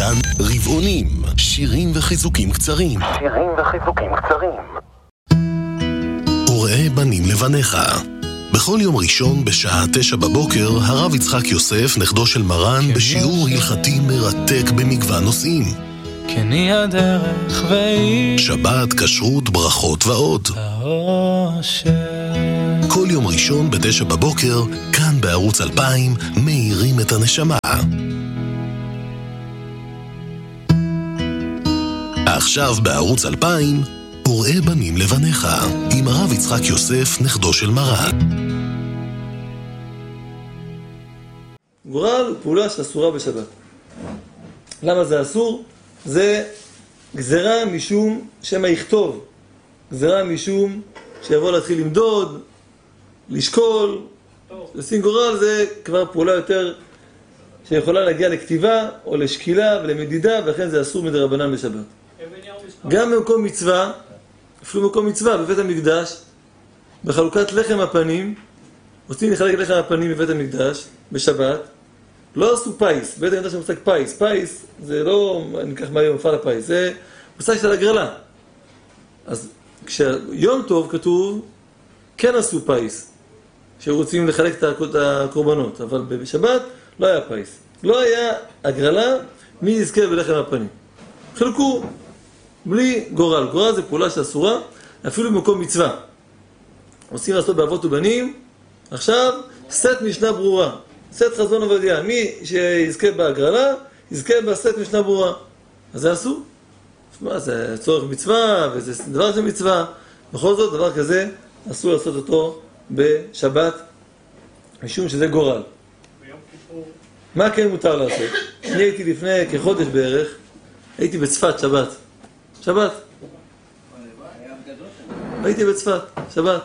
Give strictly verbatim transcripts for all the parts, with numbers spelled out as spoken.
כאן רבעונים, שירים וחיזוקים קצרים. שירים וחיזוקים קצרים. וראה בנים לבניך. בכל יום ראשון בשעה תשע בבוקר, הרב יצחק יוסף, נכדו של מרן, בשיעור הלכתי מרתק במגוון נושאים. כן היא הדרך והיא שבת, כשרות, ברכות ועוד. האושר. כל יום ראשון בתשע בבוקר, כאן בערוץ אלפיים, מאירים את הנשמה. עכשיו בערוץ אלפיים, וראה בנים לבניך, עם הרב יצחק יוסף, נכדו של מרן. גורל הוא פעולה שאסורה בשבת. למה זה אסור? זה גזרה משום שמה יכתוב. גזרה משום שיבוא להתחיל למדוד, לשקול. לשים גורל זה כבר פעולה יותר שיכולה להגיע לכתיבה או לשקילה ולמדידה, ולכן זה אסור מדרבנן בשבת. גם במקום מצווה, אפילו במקום מצווה, בבית המקדש, בחלוקת לחם הפנים, רוצים לחלק לחם הפנים בבית המקדש, בשבת, לא עשו פייס. בית המקדש מושג פייס. פייס זה לא, ניקח מהיום, מפעל הפייס, זה מושג של הגרלה. אז כשיום טוב כתוב, כן עשו פייס, שרוצים לחלק את הקורבנות, אבל בשבת לא היה פייס. לא היה הגרלה, מי יזכה בלחם הפנים. חלקו בלי גורל. גורל זה פעולה שאסורה, אפילו במקום מצווה. רוצים לעשות באבות ובנים, עכשיו, סט משנה ברורה. סט חזון עובדיה. מי שיזכה בהגרלה, יזכה בסט משנה ברורה. אז זה אסור. מה, זה צורך מצווה, וזה דבר של מצווה. בכל זאת, דבר כזה, אסור לעשות אותו בשבת, משום שזה גורל. מה כן מותר לעשות? אני הייתי לפני כחודש בערך, הייתי בצפת, שבת. שבת. הייתי בצפת, שבת.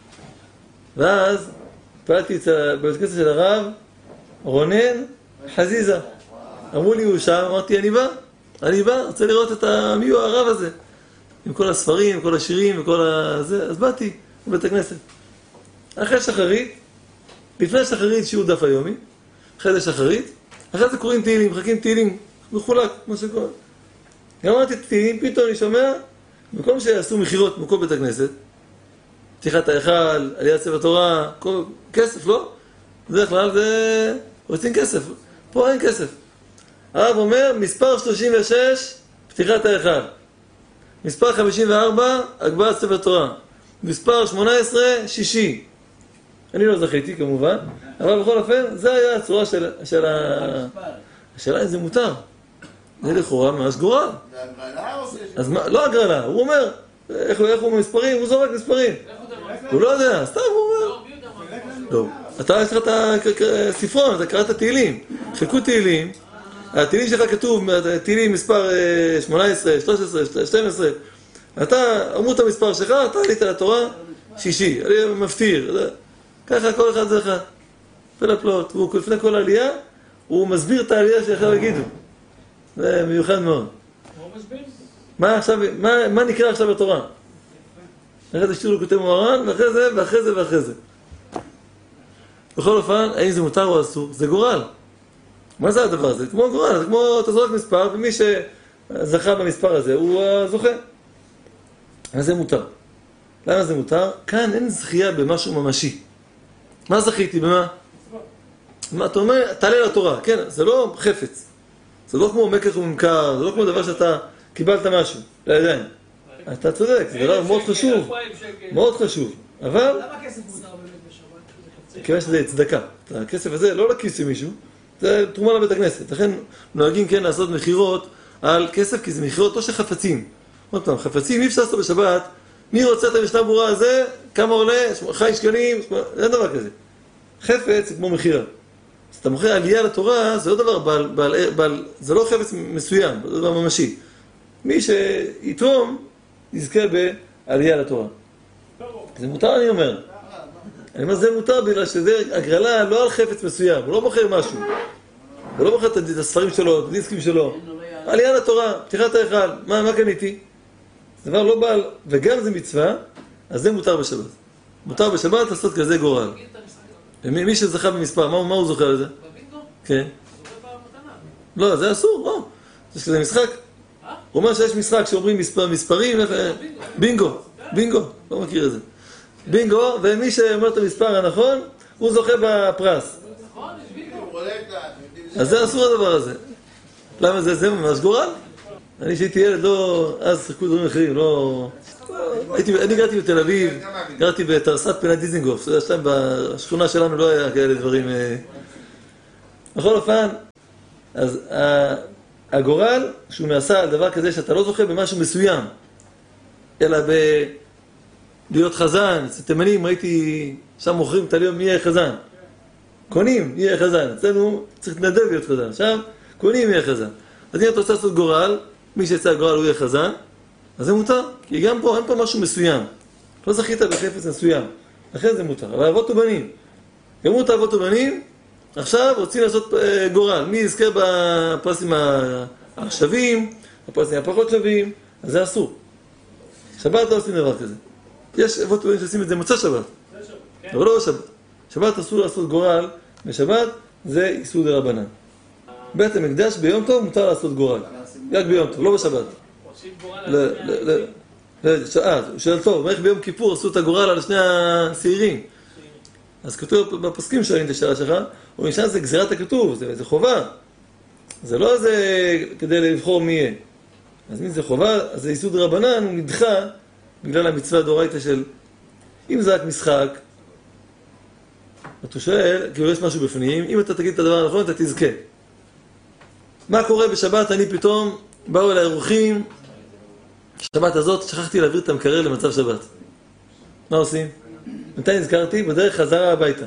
ואז פעלתי בבית כנסת של הרב רונן חזיזה. אמרו לי הוא שם, אמרתי אני בא, אני בא, רוצה לראות את מי הוא הרב הזה. עם כל הספרים, עם כל השירים, וכל הזה, אז באתי בבית הכנסת. אחרי שחרית, לפני שחרית שיעור דף היומי, אחרי זה שחרית, אחרי זה קוראים תהילים, מחכים תהילים, מחולק, כמו שקורה. גמרתי את תהילים, פתאום אני שומע, במקום שעשו מחירות במקום בית הכנסת, פתיחת ההיכל, עליית ספר תורה, כל... כסף, לא? בדרך כלל זה... רוצים כסף, פה אין כסף. הרב אומר, מספר שלושים ושש, פתיחת ההיכל. מספר חמישים וארבע, הגבהת ספר תורה. מספר שמונה עשרה, שישי. אני לא זכיתי כמובן, אבל בכל אופן, זה היה הצורה של, של ה... השאלה אם זה מותר. זה לכאורה ממש גורל. זה הגרלה או זה... אז מה, לא הגרלה, הוא אומר, איך, איך הוא מספרים? הוא זורק מספרים. הוא לא יודע, סתם הוא אומר. לא, אתה יש לך את הספרון, אתה קראת תהילים. חילקו תהילים, התהילים שלך כתוב, תהילים מספר שמונה עשרה, שלוש עשרה, שתים עשרה. אתה, אמרו את המספר שלך, אתה עלית לתורה, שישי. אני מפתיר. ככה כל אחד זה אחד. פלפלות. והוא לפני כל עלייה, הוא מסביר את העלייה שאחר יגידו. זה מיוחד מאוד. מה הוא מסביר? מה עכשיו, מה, מה נקרא עכשיו בתורה? אחרי זה שיר לו כותב מוהר"ן, ואחרי זה, ואחרי זה, ואחרי זה. בכל אופן, האם זה מותר או אסור? זה גורל. מה זה הדבר הזה? כמו גורל, זה כמו, אתה זורק מספר, ומי שזכה במספר הזה, הוא זוכה. אז זה מותר. למה זה מותר? כאן אין זכייה במשהו ממשי. מה זכיתי? במה? מה אתה אומר? תעלה לתורה. כן, זה לא חפץ. זה לא כמו מקח וממכר, זה לא כמו דבר שאתה קיבלת משהו, לידיים. אתה צודק, זה דבר מאוד חשוב, מאוד חשוב. אבל... למה כסף מותר באמת בשבת? כיוון שזה צדקה. הכסף הזה לא לכיס של מישהו, זה תרומה לבית הכנסת. לכן נוהגים כן לעשות מחירות על כסף, כי זה מחירות לא של חפצים. עוד פעם, חפצים אי אפשר לעשות בשבת, מי רוצה את המשנה ברורה הזה, כמה עולה, חי שקלים, אין דבר כזה. חפץ זה כמו מחירה. אז אתה מוכר עלייה לתורה, זה לא דבר בעל, בעל, בעל, זה לא חפץ מסוים, זה דבר ממשי. מי שיתרום, יזכה בעלייה לתורה. זה מותר, אני אומר. אני אומר, זה מותר בגלל שזה הגרלה לא על חפץ מסוים, הוא לא מוכר משהו. הוא לא מוכר את הספרים שלו, את הדיסקים שלו. עלייה לתורה, פתיחת ההיכל, מה, מה קניתי? זה דבר לא בעל, וגם זה מצווה, אז זה מותר בשבת. מותר בשבת לעשות כזה גורל. מי שזכה במספר, מה, מה הוא זוכה על זה? בבינגו? כן. זוכה במתנה. לא, זה אסור, לא. יש כזה משחק? הוא אומר שיש משחק שאומרים מספר, מספרים, בינגו, בינגו, לא מכיר את זה. בינגו, ומי שאומר את המספר הנכון, הוא זוכה בפרס. אז זה אסור הדבר הזה. למה זה? זה ממש גורל? אני שהייתי ילד, לא... אז שיחקו דברים אחרים, לא... אני גרתי בתל אביב, גרתי בתרסת פינת דיזנגוף, בשכונה שלנו לא היה כאלה דברים... בכל אופן, אז הגורל, שהוא נעשה על דבר כזה שאתה לא זוכה במשהו מסוים, אלא ב... להיות חזן, אצל תימנים, ראיתי, שם מוכרים את הליום מי יהיה חזן. קונים מי יהיה חזן, אצלנו צריך להתנדב להיות חזן, שם קונים מי יהיה חזן. אז אם אתה רוצה לעשות גורל, מי שיצא הגורל הוא יהיה חזן, אז זה מותר, כי גם פה אין פה משהו מסוים. לא זכית בחפץ מסוים, לכן זה מותר. אבל אבות ובנים, גמרו את אבות ובנים, עכשיו רוצים לעשות גורל. מי יזכה בפרסים השווים, הפרסים הפחות שווים, אז זה אסור. שבת לא עושים דבר כזה. יש אבות ובנים שעושים את זה מוצא שבת. אבל לא בשבת. שבת אסור לעשות גורל, בשבת זה איסור דרבנן. בית המקדש ביום טוב מותר לעשות גורל. רק ביום טוב, לא בשבת. אה, הוא שואל טוב, איך ביום כיפור עשו את הגורל על שני השעירים? אז כתוב בפסקים שואלים את השאלה שלך, הוא נשאר זה גזירת הכתוב, זה חובה. זה לא זה כדי לבחור מי יהיה. אז מי זה חובה? אז זה איסור דרבנן, הוא נדחה בגלל המצווה דאורייתא של... אם זה רק משחק, אתה שואל, כאילו יש משהו בפנים, אם אתה תגיד את הדבר הנכון, אתה תזכה. מה קורה בשבת? אני פתאום, באו אליי אורחים, שבת הזאת שכחתי להעביר את המקרר למצב שבת. מה עושים? מתי נזכרתי? בדרך חזרה הביתה.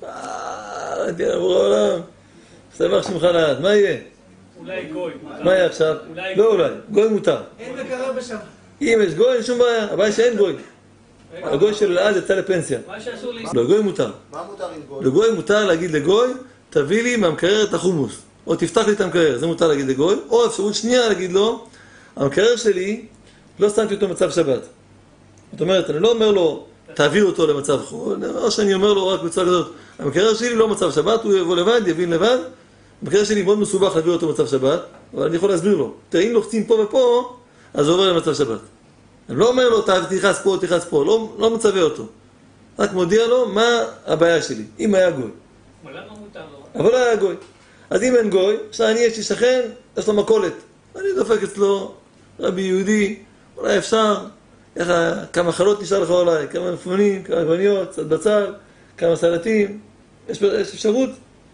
אה, ראיתי לעבור העולם. סבח שמך לעד, מה יהיה? אולי גוי. מה יהיה עכשיו? לא אולי, גוי מותר. אין מקרר בשבת. אם יש גוי, אין שום בעיה, הבעיה שאין גוי. הגוי של לעד יצא לפנסיה. מה שאסור לי... לא, גוי מותר. מה מותר עם גוי? לגוי מותר להגיד לגוי, תביא לי מהמקרר את החומוס. או תפתח לי את המקרר, זה מותר להגיד לגוי. או אפשרות שנייה להגיד לו, המקרר שלי, לא שמתי אותו במצב שבת. זאת אומרת, אני לא אומר לו, תעביר אותו למצב חול, או שאני אומר לו רק בצורה כזאת, המקרר שלי לא מצב שבת, הוא יבוא לבד, יבין לבד, המקרר שלי מאוד מסובך להעביר אותו במצב שבת, אבל אני יכול להסביר לו, תראה, אם לוחצים פה ופה, אז הוא עובר למצב שבת. אני לא אומר לו, תיחס פה, תיחס פה, לא, לא מצווה אותו. רק מודיע לו מה הבעיה שלי, אם היה גוי. אבל למה מותר לו? אבל לא היה גוי. אז אם אין גוי, עכשיו אני יש לי שכן, יש לו מקולת. אני דופק אצלו, רבי יהודי, אולי אפשר, ככה, כמה חלות נשאר לך אולי, כמה מפונים, כמה עגבניות, קצת בצל, כמה סלטים, יש, יש אפשרות.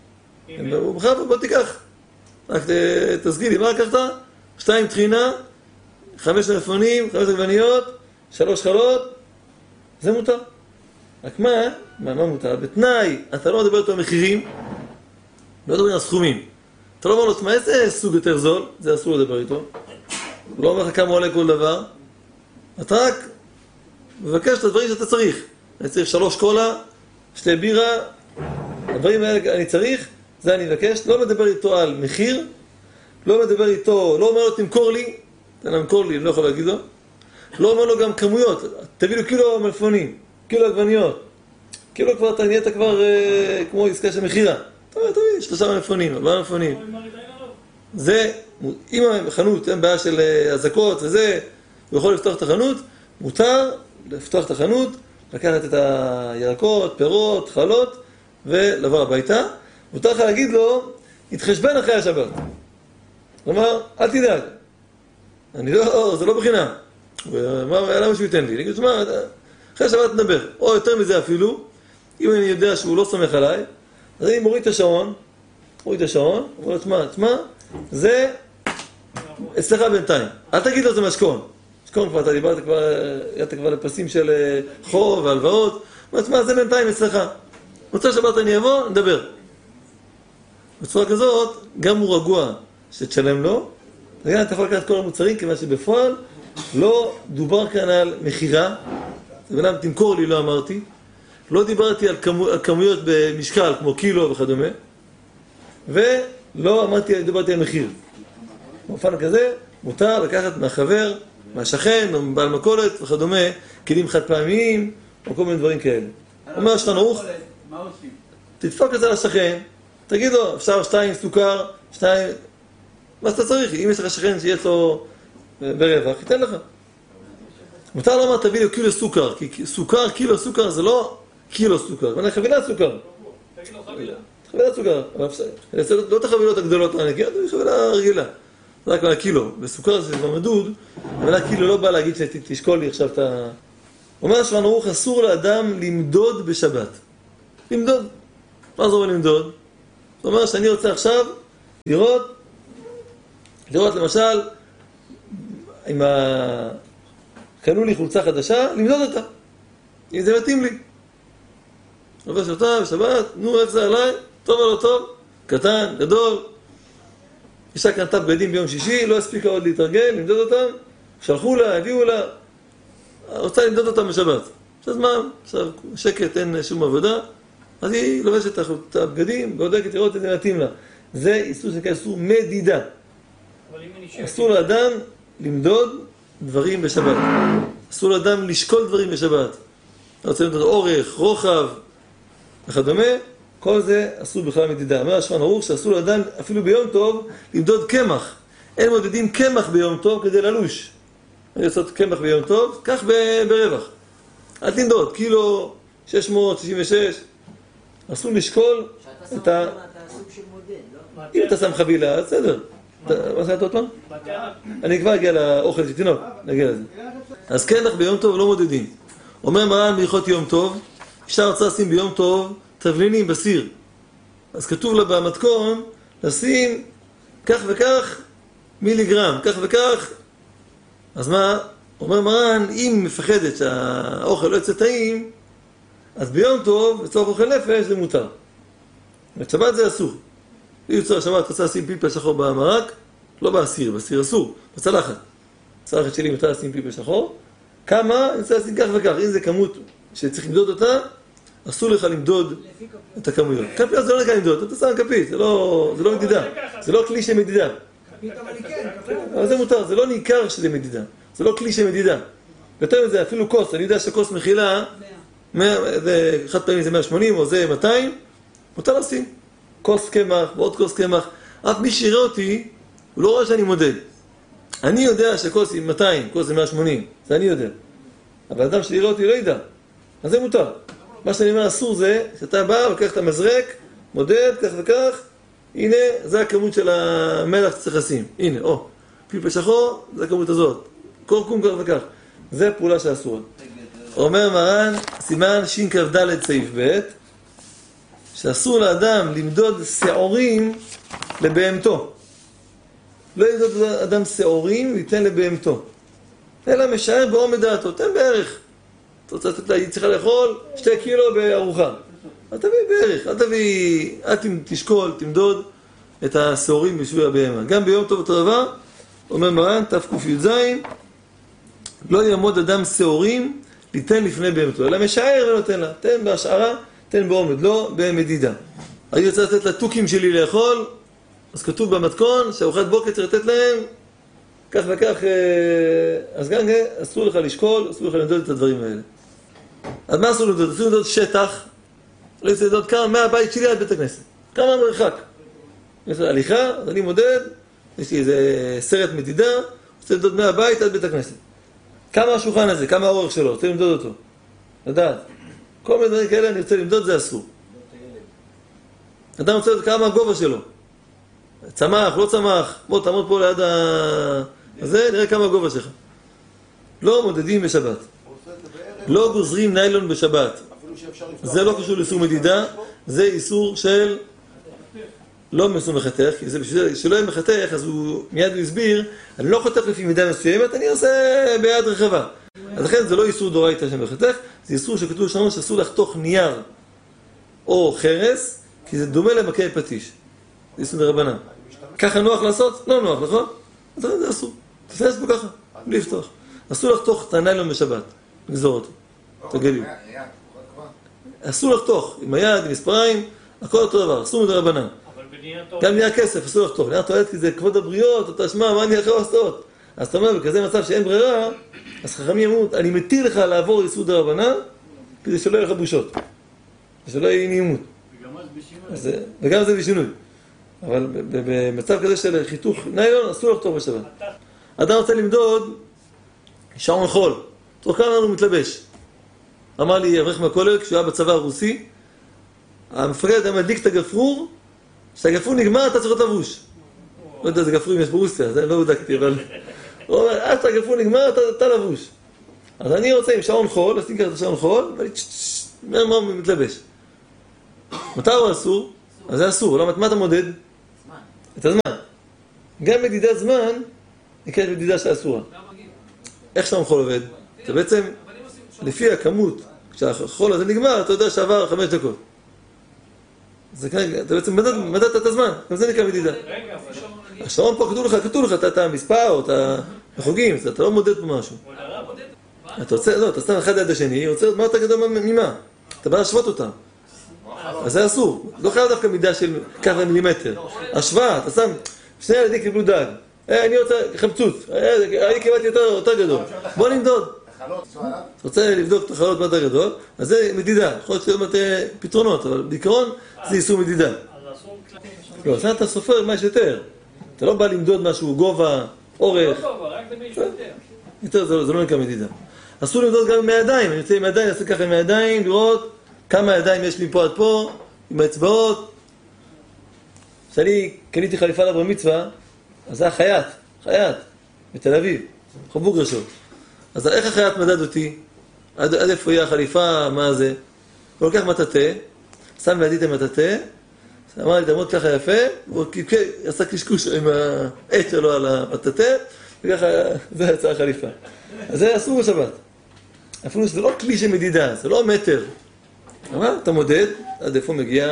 הוא בחר, בוא תיקח. רק תסגיר לי, מה לקחת? שתיים טחינה, חמש מפונים, חמש עגבניות, שלוש חלות, זה מותר. רק מה, מה, מה מותר? בתנאי, אתה לא מדבר איתו על מחירים, לא מדבר על סכומים. אתה לא אומר לו, מה, איזה סוג יותר זול? זה אסור לדבר איתו. הוא לא אומר לך כמה עולה כל דבר. אתה רק מבקש את הדברים שאתה צריך. אני צריך שלוש קולה, שתי בירה, הדברים האלה אני צריך, זה אני מבקש. לא מדבר איתו על מחיר, לא מדבר איתו, לא אומר לו תמכור לי, תן למכור לי, אני לא יכול להגיד לו. לא אומר לו גם כמויות, תביא לו קילו מלפונים, קילו עגבניות. קילו כבר, אתה נהיית כבר אה, כמו עסקה של מחירה. תביא, תביא, שלושה מלפונים, ארבעה מלפונים. זה, אם החנות אין בעיה של הזקות וזה, הוא יכול לפתוח את החנות, מותר לפתוח את החנות, לקחת את הירקות, פירות, חלות, ולעבור הביתה. מותר לך להגיד לו, התחשבן אחרי השבת. כלומר, אל תדאג. אני לא, זה לא בחינם. הוא אמר, למה שהוא ייתן לי? אני אגיד, תשמע, אחרי השבת נדבר. או יותר מזה אפילו, אם אני יודע שהוא לא סומך עליי, אז אני מוריד את השעון, מוריד את השעון, אומר לו, תשמע, תשמע, זה אצלך בינתיים. אל תגיד לו זה משכון. משכון כבר, אתה דיברת כבר, היית כבר לפסים של חוב והלוואות. אומר, תשמע, זה בינתיים אצלך. מוצא שבת אני אבוא, נדבר. בצורה כזאת, גם הוא רגוע שתשלם לו, וגם אתה יכול לקחת כל המוצרים, כיוון שבפועל לא דובר כאן על מחירה. זה בנם, תמכור לי, לא אמרתי. לא דיברתי על, כמו, על כמויות במשקל, כמו קילו וכדומה. ולא אמרתי, דיברתי על מחיר. באופן כזה, מותר לקחת מהחבר, מהשכן, או מבעל מכולת וכדומה, כלים חד פעמיים, או כל מיני דברים כאלה. אומר שולחן ערוך, מה עושים? תדפוק את זה לשכן, תגיד לו, אפשר שתיים סוכר, שתיים, מה שאתה צריך, אם יש לך שכן שיש לו ברווח, ייתן לך. מותר לומר תביא לי קילו סוכר, כי סוכר, קילו סוכר זה לא קילו סוכר, זה חבילת סוכר. תגיד לו חבילה. חבילת סוכר, לא את החבילות הגדולות הענקיות, זה חבילה רגילה. זה רק מהקילו, בסוכר זה כבר מדוד, אבל הקילו לא בא להגיד שתשקול לי עכשיו את ה... אומר השולחן ערוך, אסור לאדם למדוד בשבת. למדוד. מה זה אומר למדוד? זאת אומרת שאני רוצה עכשיו לראות, לראות למשל, אם ה... קנו לי חולצה חדשה, למדוד אותה. אם זה מתאים לי. לובש אותה בשבת, נו, איך זה עליי? טוב או לא טוב? קטן, גדול. אישה קנתה בגדים ביום שישי, לא הספיקה עוד להתרגל, למדוד אותם. שלחו לה, הביאו לה. רוצה למדוד אותם בשבת. אז מה? עכשיו שקט, אין שום עבודה. אז היא לובשת את הבגדים, בודקת לראות את זה מתאים לה. זה איסור שנקרא איסור מדידה. אסור לאדם למדוד דברים בשבת. אסור לאדם לשקול דברים בשבת. רוצה למדוד אורך, רוחב וכדומה. כל זה אסור בכלל מדידה. אומר השולחן ערוך שאסור לאדם אפילו ביום טוב למדוד קמח. אין מודדים קמח ביום טוב כדי ללוש. אני רוצה קמח ביום טוב, כך ברווח. אל תמדוד, קילו שש מאות שישים ושש. אסור לשקול את ה... אם אתה שם חבילה, בסדר. מה שעשת עוד פעם? אני כבר אגיע לאוכל של תינוק, נגיע לזה. אז קמח ביום טוב לא מודדים. אומר מרן בהלכות יום טוב, אישה רוצה לשים ביום טוב תבלינים בסיר. אז כתוב לה במתכון לשים כך וכך מיליגרם, כך וכך. אז מה? אומר מרן, אם מפחדת שהאוכל לא יצא טעים, אז ביום טוב, לצורך אוכל נפש, זה מותר. בשבת זה אסור. אם יוצא השבת רוצה לשים פלפל שחור במרק, לא בסיר, בסיר אסור, בצלחת. בצלחת שלי מותר לשים פלפל שחור. כמה? אני רוצה לשים כך וכך. אם זה כמות שצריך למדוד אותה, אסור לך למדוד את הכמויות. כפית זה לא נקרא למדוד, אתה שם כפית, זה לא, זה לא מדידה. זה לא כלי של מדידה. אבל זה מותר, זה לא ניכר שזה מדידה. זה לא כלי של מדידה. יותר מזה, אפילו כוס, אני יודע שכוס מכילה, חד פעמים זה מאה ושמונים או זה מאתיים, מותר לשים. כוס קמח ועוד כוס קמח. אף מי שיראה אותי, הוא לא רואה שאני מודד. אני יודע שכוס עם מאתיים, כוס עם מאה ושמונים, זה אני יודע. אבל אדם שיראה אותי לא ידע. אז זה מותר. מה שאני אומר אסור זה, שאתה בא, לוקח את המזרק, מודד, כך וכך, הנה, זה הכמות של המלח שצריך לשים. הנה, או, פלפל שחור, זה הכמות הזאת. קורקום כך וכך. זה פעולה שאסורה. אומר מרן, סימן שכ"ד סעיף ב', שאסור לאדם למדוד שעורים לבהמתו. לא ימדוד אדם שעורים ויתן לבהמתו. אלא משער בעומד דעתו, תן בערך. אתה רוצה לתת לה, היא צריכה לאכול שתי קילו בארוחה. אל תביא בערך, אל תביא, אל תשקול, תמדוד את השעורים בשביל הבהמה. גם ביום טוב אותו דבר, אומר מרן, תק"ז, לא יעמוד אדם שעורים, ליתן לפני בהמתו, אלא משער ונותן לה, תן בהשערה, תן בעומד, לא במדידה. אני רוצה לתת לתוקים שלי לאכול, אז כתוב במתכון שארוחת בוקר צריך לתת להם, כך וכך, אז גם אסור לך לשקול, אסור לך למדוד את הדברים האלה. אז מה אסור למדוד? אסור למדוד שטח, לא רוצה למדוד כמה מהבית שלי עד בית הכנסת, כמה מרחק. יש לי הליכה, אז אני מודד, יש לי איזה סרט מדידה, רוצה למדוד מהבית עד בית הכנסת. כמה השולחן הזה, כמה האורך שלו, רוצה למדוד אותו. לדעת. כל מיני דברים כאלה אני רוצה למדוד, זה אסור. אדם רוצה לדעת כמה הגובה שלו. צמח, לא צמח, בוא תעמוד פה ליד ה... הזה, נראה כמה הגובה שלך. לא מודדים בשבת. לא גוזרים ניילון בשבת. זה לא קשור לאיסור מדידה, זה איסור של... לא מסור מחתך, כי זה בשביל שלא יהיה מחתך, אז הוא מיד הוא הסביר, אני לא חותך לפי מידה מסוימת, אני עושה ביד רחבה. אז לכן זה לא איסור דאורייתא של מחתך, זה איסור שכתוב שלנו שאסור לחתוך נייר או חרס, כי זה דומה למכה פטיש. זה איסור דרבנן. ככה נוח לעשות? לא נוח, נכון? אז זה אסור. תפס בו ככה, בלי לפתוח. אסור לחתוך את הניילון בשבת, לגזור אותו. תגלי. אסור לחתוך, עם היד, עם מספריים, הכל אותו דבר, אסור מדרבנן. גם נייר כסף, אסור לחתוך. נייר טוענת כי זה כבוד הבריות, אתה שמע, מה אני יכול לעשות? אז אתה אומר, בכזה מצב שאין ברירה, אז חכמים אמרו, אני מתיר לך לעבור איסור דרבנן, כדי שלא יהיה לך בושות. שלא יהיה נעימות. וגם זה בשינוי. וגם זה בשינוי. אבל במצב כזה של חיתוך ניילון, אסור לחתוך בשבת. אדם רוצה למדוד שעון חול. תוך כמה הוא מתלבש. אמר לי אברך מהכולל, כשהוא היה בצבא הרוסי, המפקד היה מדליק את הגפרור, כשהגפרור נגמר אתה צריך להיות לבוש. לא יודע, זה גפרורים יש ברוסיה, זה לא הודקתי, אבל... הוא אומר, עד שהגפרור נגמר אתה, אתה לבוש. אז אני רוצה עם שעון חול, לשים ככה את השעון חול, ואני אומר מה הוא מתלבש. מתי הוא אסור? אז זה אסור, למה? מה אתה מודד? זמן. את הזמן. גם מדידת זמן, נקראת מדידה שאסורה. איך שעון חול עובד? אתה בעצם, לפי הכמות, כשהחול הזה נגמר, אתה יודע שעבר חמש דקות. אתה בעצם מדדת את הזמן, גם זה נקרא מדידה. השעון פה כתוב לך, כתוב לך את המספר או את החוגים, אתה לא מודד פה משהו. אתה רוצה, לא, אתה סתם אחד ליד השני, רוצה מה אתה גדול ממה? אתה בא להשוות אותם. אז זה אסור, לא חייב דווקא מידה של ככה מילימטר. השוואה, אתה שם, שני ילדים קיבלו דג. אני רוצה חמצוץ, אני קיבלתי יותר גדול. בוא נמדוד. אתה רוצה לבדוק את החלות מה יותר גדול, אז זה מדידה. יכול להיות שיהיו פתרונות, אבל בעיקרון זה איסור מדידה. לא, אז אתה סופר מה יש יותר. אתה לא בא למדוד משהו, גובה, אורך. לא גובה, רק למי יש יותר. יותר, זה לא נקרא מדידה. אסור למדוד גם עם הידיים. אני רוצה עם הידיים, אני אעשה ככה עם הידיים, לראות כמה ידיים יש לי פה עד פה, עם האצבעות. כשאני קניתי חליפה לבר מצווה, אז זה היה חייט, חייט, בתל אביב, חוב בוגרשוב. אז איך החייט מדד אותי? עד, עד איפה יהיה החליפה, מה זה? הוא לוקח מטאטה, שם לידי את המטאטה, אמר לי, תעמוד ככה יפה, הוא עשה קשקוש עם העט שלו על המטאטה, וככה זה יצא החליפה. אז זה אסור בשבת. אפילו שזה לא כלי של מדידה, זה לא מטר. אמר, אתה מודד, עד איפה מגיע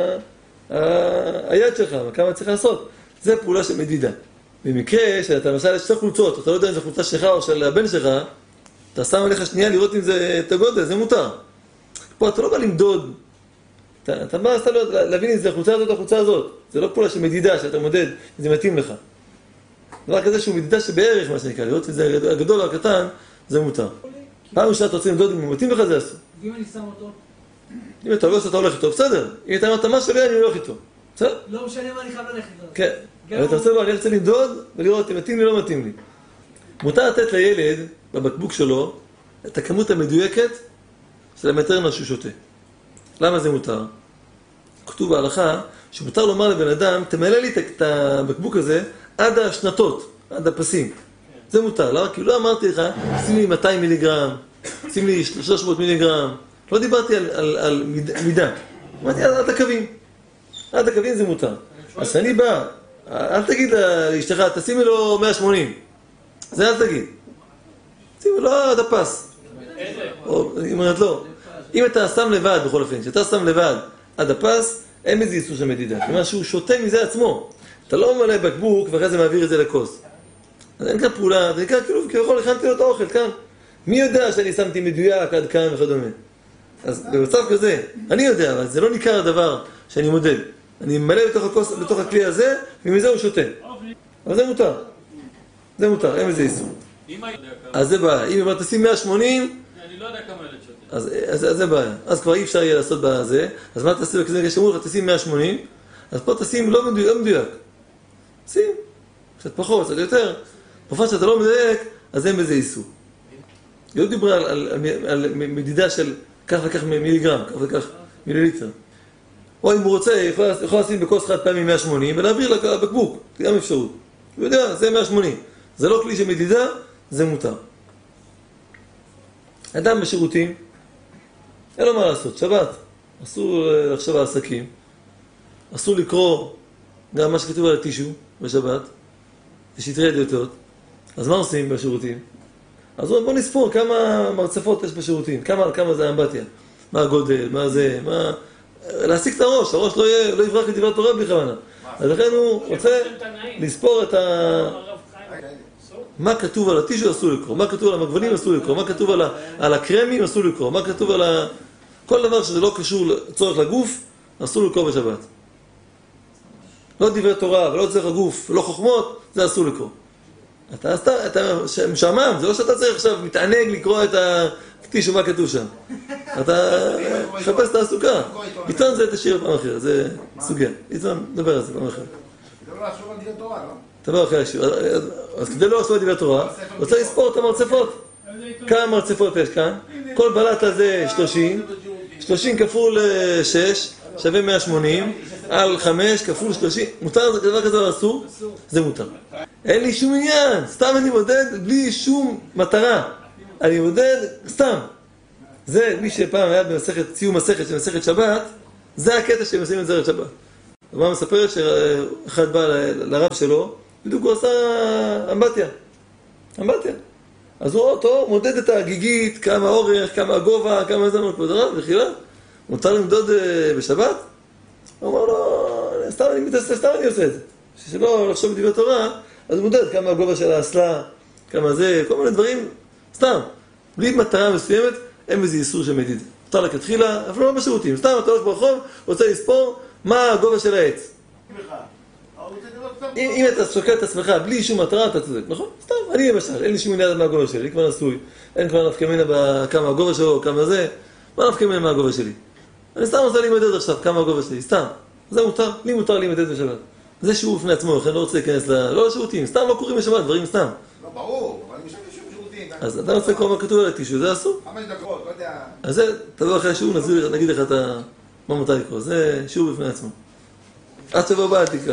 היד שלך, כמה צריך לעשות. זה פעולה של מדידה. במקרה שאתה למשל יש שתי חולצות, אתה לא יודע אם זה חולצה שלך או של הבן שלך, אתה שם עליך שנייה לראות אם זה את הגודל, זה מותר. פה אתה לא בא למדוד, אתה, אתה בא סתם להבין אם זה החולצה הזאת או החולצה הזאת. זה לא פעולה של מדידה שאתה מודד, אם זה מתאים לך. דבר כזה שהוא מדידה שבערך, מה שנקרא, לראות אם זה הגדול או הקטן, זה מותר. פעם ראשונה אתה רוצה למדוד אם הוא מתאים לך, זה אסור. ואם אני שם אותו? אם אתה לא עושה, אתה הולך איתו, בסדר. אם אתה אמרת מה שלי, אני הולך איתו. בסדר? לא משנה מה אני חייב ללכת איתו. כן. אבל אתה רוצה לו, אני רוצה למדוד ולראות אם מתאים לי או לא מתאים לי. מותר לתת לילד, בבקבוק שלו, את הכמות המדויקת של המטרנה שהוא שותה. למה זה מותר? כתוב בהלכה שמותר לומר לבן אדם, תמלא לי את הבקבוק הזה עד השנתות, עד הפסים. זה מותר. למה? כי לא אמרתי לך, שים לי מאתיים מיליגרם, שים לי שלוש מאות מיליגרם. לא דיברתי על, על, על מידה. אמרתי עד הקווים. עד הקווים זה מותר. אז אני בא, אל תגיד לאשתך, תשימי לו מאה ושמונים. זה אל תגיד. שימי לו עד הפס. או, היא אומרת לא. אם אתה שם לבד, בכל אופן, כשאתה שם לבד עד הפס, אין מזה איסור של מדידה. כלומר שהוא שותה מזה עצמו. אתה לא ממלא בקבוק ואחרי זה מעביר את זה לכוס. אז אין כאן פעולה, זה נקרא כאילו, כביכול הכנתי לו את האוכל, כאן. מי יודע שאני שמתי מדויק עד כאן וכדומה? אז במצב כזה, אני יודע, אבל זה לא ניכר הדבר שאני מודד. אני ממלא בתוך הכוס, בתוך הכלי הזה, ומזה הוא שותה. אבל זה מותר. זה מותר, אין מזה איסור. אז זה בעיה. אם אמרת, תשים מאה ושמונים, אני לא יודע כמה ילד שותה. אז, אז, אז זה בעיה. אז כבר אי אפשר יהיה לעשות בזה. אז מה תעשי בכזה? כשאמרו לך, תשים מאה ושמונים, אז פה תשים לא מדויק. לא מדויק. שים. קצת פחות, קצת יותר. בפרט שאתה לא מדייק, אז אין בזה איסור. היא לא דיברה על, על, על, על מדידה של כך וכך מיליגרם, כך וכך מיליליטר. או אם הוא רוצה, יכול, יכול לשים בכוס חד פעמי מאה ושמונים ולהעביר לבקבוק. זה גם אפשרות. הוא יודע, זה מאה ושמונים. זה לא כלי של מדידה, זה מותר. אדם בשירותים, אין לו מה לעשות, שבת. אסור לחשוב על עסקים. אסור לקרוא גם מה שכתוב על הטישו בשבת. יש יתרי דלתות. אז מה עושים בשירותים? אז בוא נספור כמה מרצפות יש בשירותים, כמה, כמה זה האמבטיה, מה הגודל, מה זה, מה... להסיק את הראש, הראש לא, יהיה, לא יברח לדברת תורה בלי כוונה. אז לכן הוא רוצה לספור את ה... מה כתוב על הטישו אסור לקרוא, מה כתוב על המגוונים אסור לקרוא, מה כתוב על, ה... על הקרמים אסור לקרוא, מה כתוב על ה... כל דבר שזה לא קשור לצורך לגוף, אסור לקרוא בשבת. לא דברי תורה ולא צורך לגוף, לא חוכמות, זה אסור לקרוא. אתה, אתה, אתה משעמם, זה לא שאתה צריך עכשיו מתענג לקרוא את תקטישו מה כתוב שם. אתה מחפש תעסוקה. עיתון זה תשאיר פעם אחרת, זה סוגיה. עיתון, נדבר על זה פעם אחרת. זה לא לעשור על דברי תורה, לא? דבר אחרי השיעור. אז כדי לא לעשות דברי תורה, רוצה לספור את המרצפות. כמה מרצפות יש כאן? כל בלטה זה שלושים. שלושים כפול שש שווה מאה ושמונים. על חמש כפול שלושים. מותר דבר כזה או אסור? זה מותר. אין לי שום עניין. סתם אני מודד בלי שום מטרה. אני מודד סתם. זה מי שפעם היה במסכת, ציום מסכת של מסכת שבת, זה הקטע שהם עושים את זה לשבת. מה מספר שאחד בא לרב שלו, בדיוק הוא עשה אמבטיה. אמבטיה. אז הוא אותו מודד את הגיגית, כמה אורך, כמה הגובה, כמה זה כבוד הרב, וחילה. מותר למדוד בשבת? הוא אמר לו, סתם אני מתעסק, סתם אני עושה את זה. שלא לחשוב בדברי תורה, אז הוא מודד כמה הגובה של האסלה, כמה זה, כל מיני דברים, סתם. בלי מטרה מסוימת, אין בזה איסור של מדידה. מותר לכתחילה, אפילו לא בשירותים. סתם אתה הולך ברחוב, רוצה לספור מה הגובה של העץ. אם, אם אתה שוקל את עצמך בלי שום מטרה, אתה צודק, נכון? סתם, אני למשל, אין לי שום עניין מה הגובה שלי, אני כבר נשוי, אין כבר נפקא מינה בכמה הגובה שלו, כמה זה, מה נפקא מינה מה הגובה שלי? אני סתם רוצה להימדד עכשיו כמה הגובה שלי, סתם. זה מותר, לי מותר להימדד בשבת. זה שיעור בפני עצמו, לכן לא רוצה להיכנס ל... לא לשירותים, סתם לא קוראים בשבת, דברים סתם. לא, ברור, אבל אני משנה שום שירותים. אז אתה רוצה לקרוא מה כתוב על הטישו, זה אסור? חמש דקות, לא יודע. אז זה, תבוא אחרי השיעור, נגיד לך את ה... מה מותר לקרוא, זה שיעור בפני עצמו. עד שבוע הבא תקרא.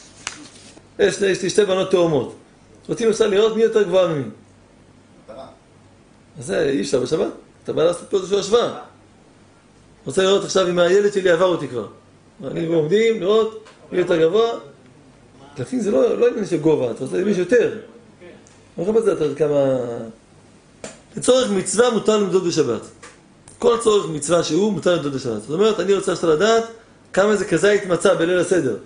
יש לי שתי בנות תאומות. רוצים למשל לראות מי יותר גבוהה ממי. מטרה. אז זה אי אפשר בשבת. אתה בא לעשות פה איזושהי השוואה. רוצה לראות עכשיו אם הילד שלי עבר אותי כבר. אני ועומדים לראות מי יותר גבוה. לפעמים זה לא, לא עניין של גובה, אתה רוצה למישהו יותר. אני חושב את זה כמה... לצורך מצווה מותר למדוד בשבת. כל צורך מצווה שהוא מותר למדוד בשבת. זאת אומרת, אני רוצה שאתה לדעת כמה זה כזית מצא בליל הסדר.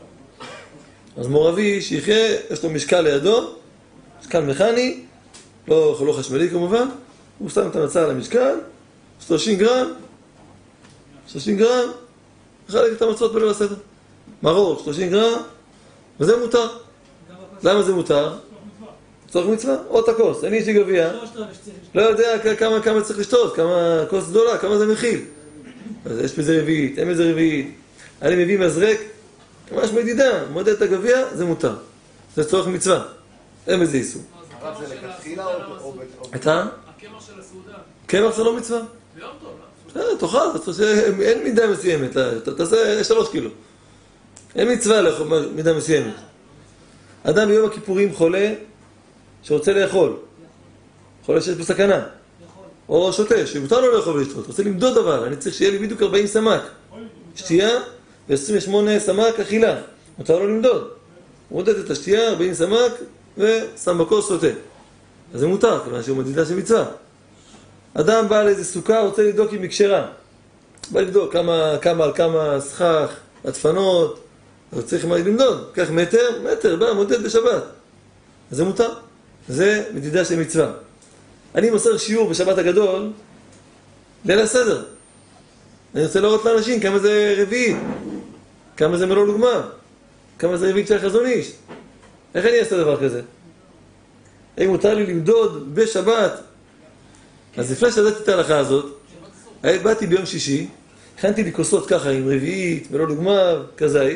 אז מורבי שיחיה, יש לו משקל לידו, משקל מכני, לא, לא חשמלי כמובן, הוא שם את המצה על המשקל, שלושים גרם, שלושים גרם, חלק את המצות בליל הסדר. מרור, שלושים גרם, וזה מותר. למה זה מותר? צורך מצווה, עוד הכוס, אני יש לי גביע, לא יודע כמה, כמה צריך לשתות, כמה כוס גדולה, כמה זה מכיל. אז יש בזה רביעית, אין בזה רביעית. אני מביא מזרק, ממש מדידה, מודד את הגביע, זה מותר. זה צורך מצווה, אין בזה איסור. הרב זה לכתחילה או... אתה? הקמח של הסעודה. קמח זה לא מצווה. ביום טוב, בסדר, תאכל, אין מידה מסוימת, תעשה שלוש קילו. אין מצווה למידה מסוימת. אדם ביום הכיפורים חולה שרוצה לאכול, חולה שיש בסכנה, או שותה, שמותר לו לאכול ולשתות, רוצה למדוד דבר, אני צריך שיהיה לי בדיוק ארבעים סמ"ק, שתייה ו-עשרים ושמונה סמ"ק אכילה, מותר לו למדוד. הוא מודד את השתייה, ארבעים סמ"ק, ושם בכוס שותה. אז זה מותר, כיוון שהוא מדידה של מצווה. אדם בא לאיזה סוכה, רוצה לבדוק אם היא כשרה. בא לבדוק כמה, כמה על כמה סכך, הדפנות, אז צריך מה למדוד. קח מטר, מטר, בא, מודד בשבת. אז זה מותר. זה מדידה של מצווה. אני מוסר שיעור בשבת הגדול, ליל הסדר. אני רוצה לראות לאנשים כמה זה רביעית, כמה זה מלול וגמר, כמה זה רביעית של החזון איש. איך אני אעשה דבר כזה? אם מותר לי למדוד בשבת, אז לפני שדעתי את ההלכה הזאת, באתי ביום שישי, הכנתי לי כוסות ככה עם רביעית, מלול וגמר, כזית.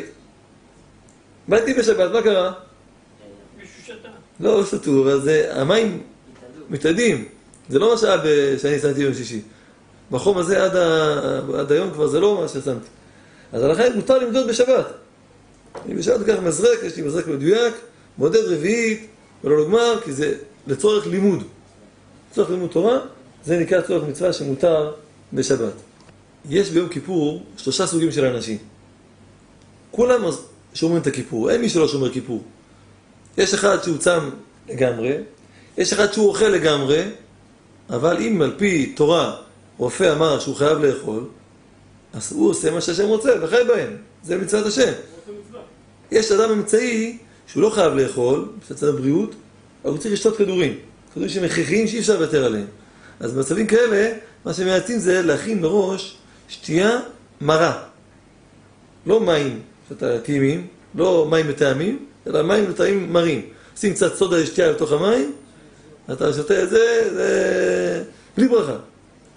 באתי בשבת, מה קרה? מישהו שתה. לא, שתו, אבל זה, המים מתאדים. זה לא מה שהיה שאני שמתי ביום שישי. בחום הזה עד, ה... עד היום כבר זה לא מה ששמתי. אז הלכה מותר למדוד בשבת. אני בשבת כך מזרק, יש לי מזרק מדויק, מודד רביעית, ולא לגמר, כי זה לצורך לימוד. לצורך לימוד תורה, זה נקרא צורך מצווה שמותר בשבת. יש ביום כיפור שלושה סוגים של אנשים. כולם שומרים את הכיפור, אין מי שלא שומר כיפור. יש אחד שהוא צם לגמרי, יש אחד שהוא אוכל לגמרי, אבל אם על פי תורה רופא אמר שהוא חייב לאכול, אז הוא עושה מה שהשם רוצה, וחי בהם. זה מצוות השם. יש אדם אמצעי שהוא לא חייב לאכול, בצד הבריאות, אבל הוא צריך לשתות כדורים. כדורים שמכרחיים שאי אפשר לוותר עליהם. אז במצבים כאלה, מה שמייעצים זה להכין מראש שתייה מרה. לא מים טעימים, לא מים מטעמים, אלא מים מטעמים מרים. שים קצת סודה לשתייה לתוך המים, אתה שותה את זה, זה... בלי ברכה.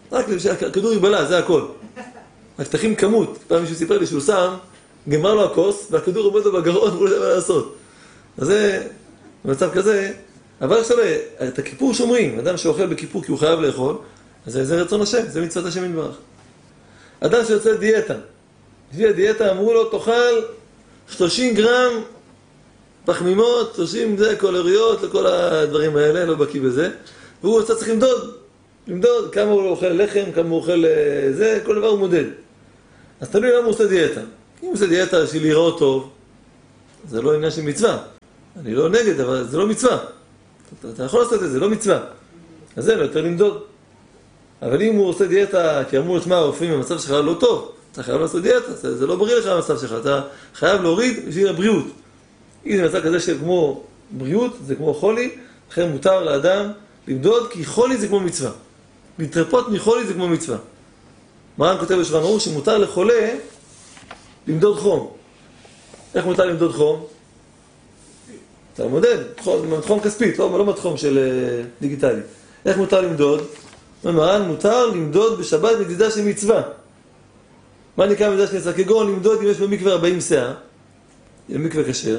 רק הכדור יבלע, זה הכל. רק תכין כמות. פעם מישהו סיפר לי שהוא שם, גמר לו הכוס, והכדור עומד לו בגרון, והוא לא יודע מה לעשות. אז זה, במצב כזה, אבל עכשיו, את הכיפור שומרים. אדם שאוכל בכיפור כי הוא חייב לאכול, אז זה רצון השם, זה מצוות השם יתברך. אדם שיוצא דיאטה. לפי הדיאטה אמרו לו, תאכל שלושים גרם פחמימות, שלושים זה קולוריות, לכל הדברים האלה, לא בקיא בזה. והוא רוצה צריך למדוד, למדוד כמה הוא אוכל לחם, כמה הוא אוכל זה, כל דבר הוא מודד. אז תלוי למה הוא עושה דיאטה. אם הוא עושה דיאטה של להיראות טוב, זה לא עניין של מצווה. אני לא נגד, אבל זה לא מצווה. אתה, אתה יכול לעשות את זה, לא מצווה. אז זה לא יותר למדוד. אבל אם הוא עושה דיאטה, כי אמרו לשמה, הרופאים, המצב שלך לא טוב, אתה חייב לעשות דיאטה, זה, זה לא בריא לך המצב שלך, אתה חייב להוריד בשביל הבריאות. אם זה מצב כזה של כמו בריאות, זה כמו חולי, לכן מותר לאדם למדוד, כי חולי זה כמו מצווה. להתרפות מחולי זה כמו מצווה. מרן כותב בשולחן ערוך שמותר לחולה למדוד חום. איך מותר למדוד חום? אתה מודד, חום כספית, לא, לא מתחום של דיגיטלי. איך מותר למדוד? מרן מותר למדוד בשבת מדידה של מצווה. מה נקרא מדידה של מצווה? כגון למדוד אם יש במקווה ארבעים שאה, במקווה כשר,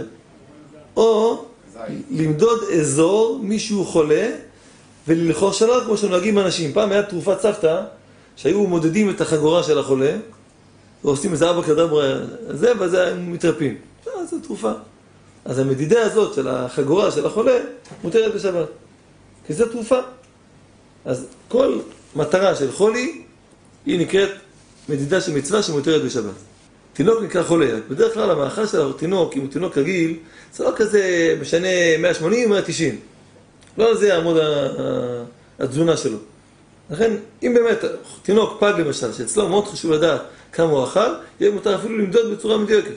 או למדוד אזור מישהו חולה וללחוש עליו כמו שנוהגים אנשים. פעם היה תרופת סבתא שהיו מודדים את החגורה של החולה ועושים איזה אבא קדברה הזה וזה הם מתרפים. אה, זו תרופה. אז המדידה הזאת של החגורה של החולה מותרת בשבת. כי זו תרופה. אז כל מטרה של חולי היא נקראת מדידה של מצווה שמותרת בשבת. תינוק נקרא חולה. בדרך כלל המאכל של התינוק, אם הוא תינוק רגיל, זה לא כזה משנה מאה שמונים או מאה תשעים. לא על זה יעמוד התזונה שלו. לכן, אם באמת תינוק פג למשל, שאצלו מאוד חשוב לדעת כמה הוא אכל, יהיה מותר אפילו למדוד בצורה מדויקת.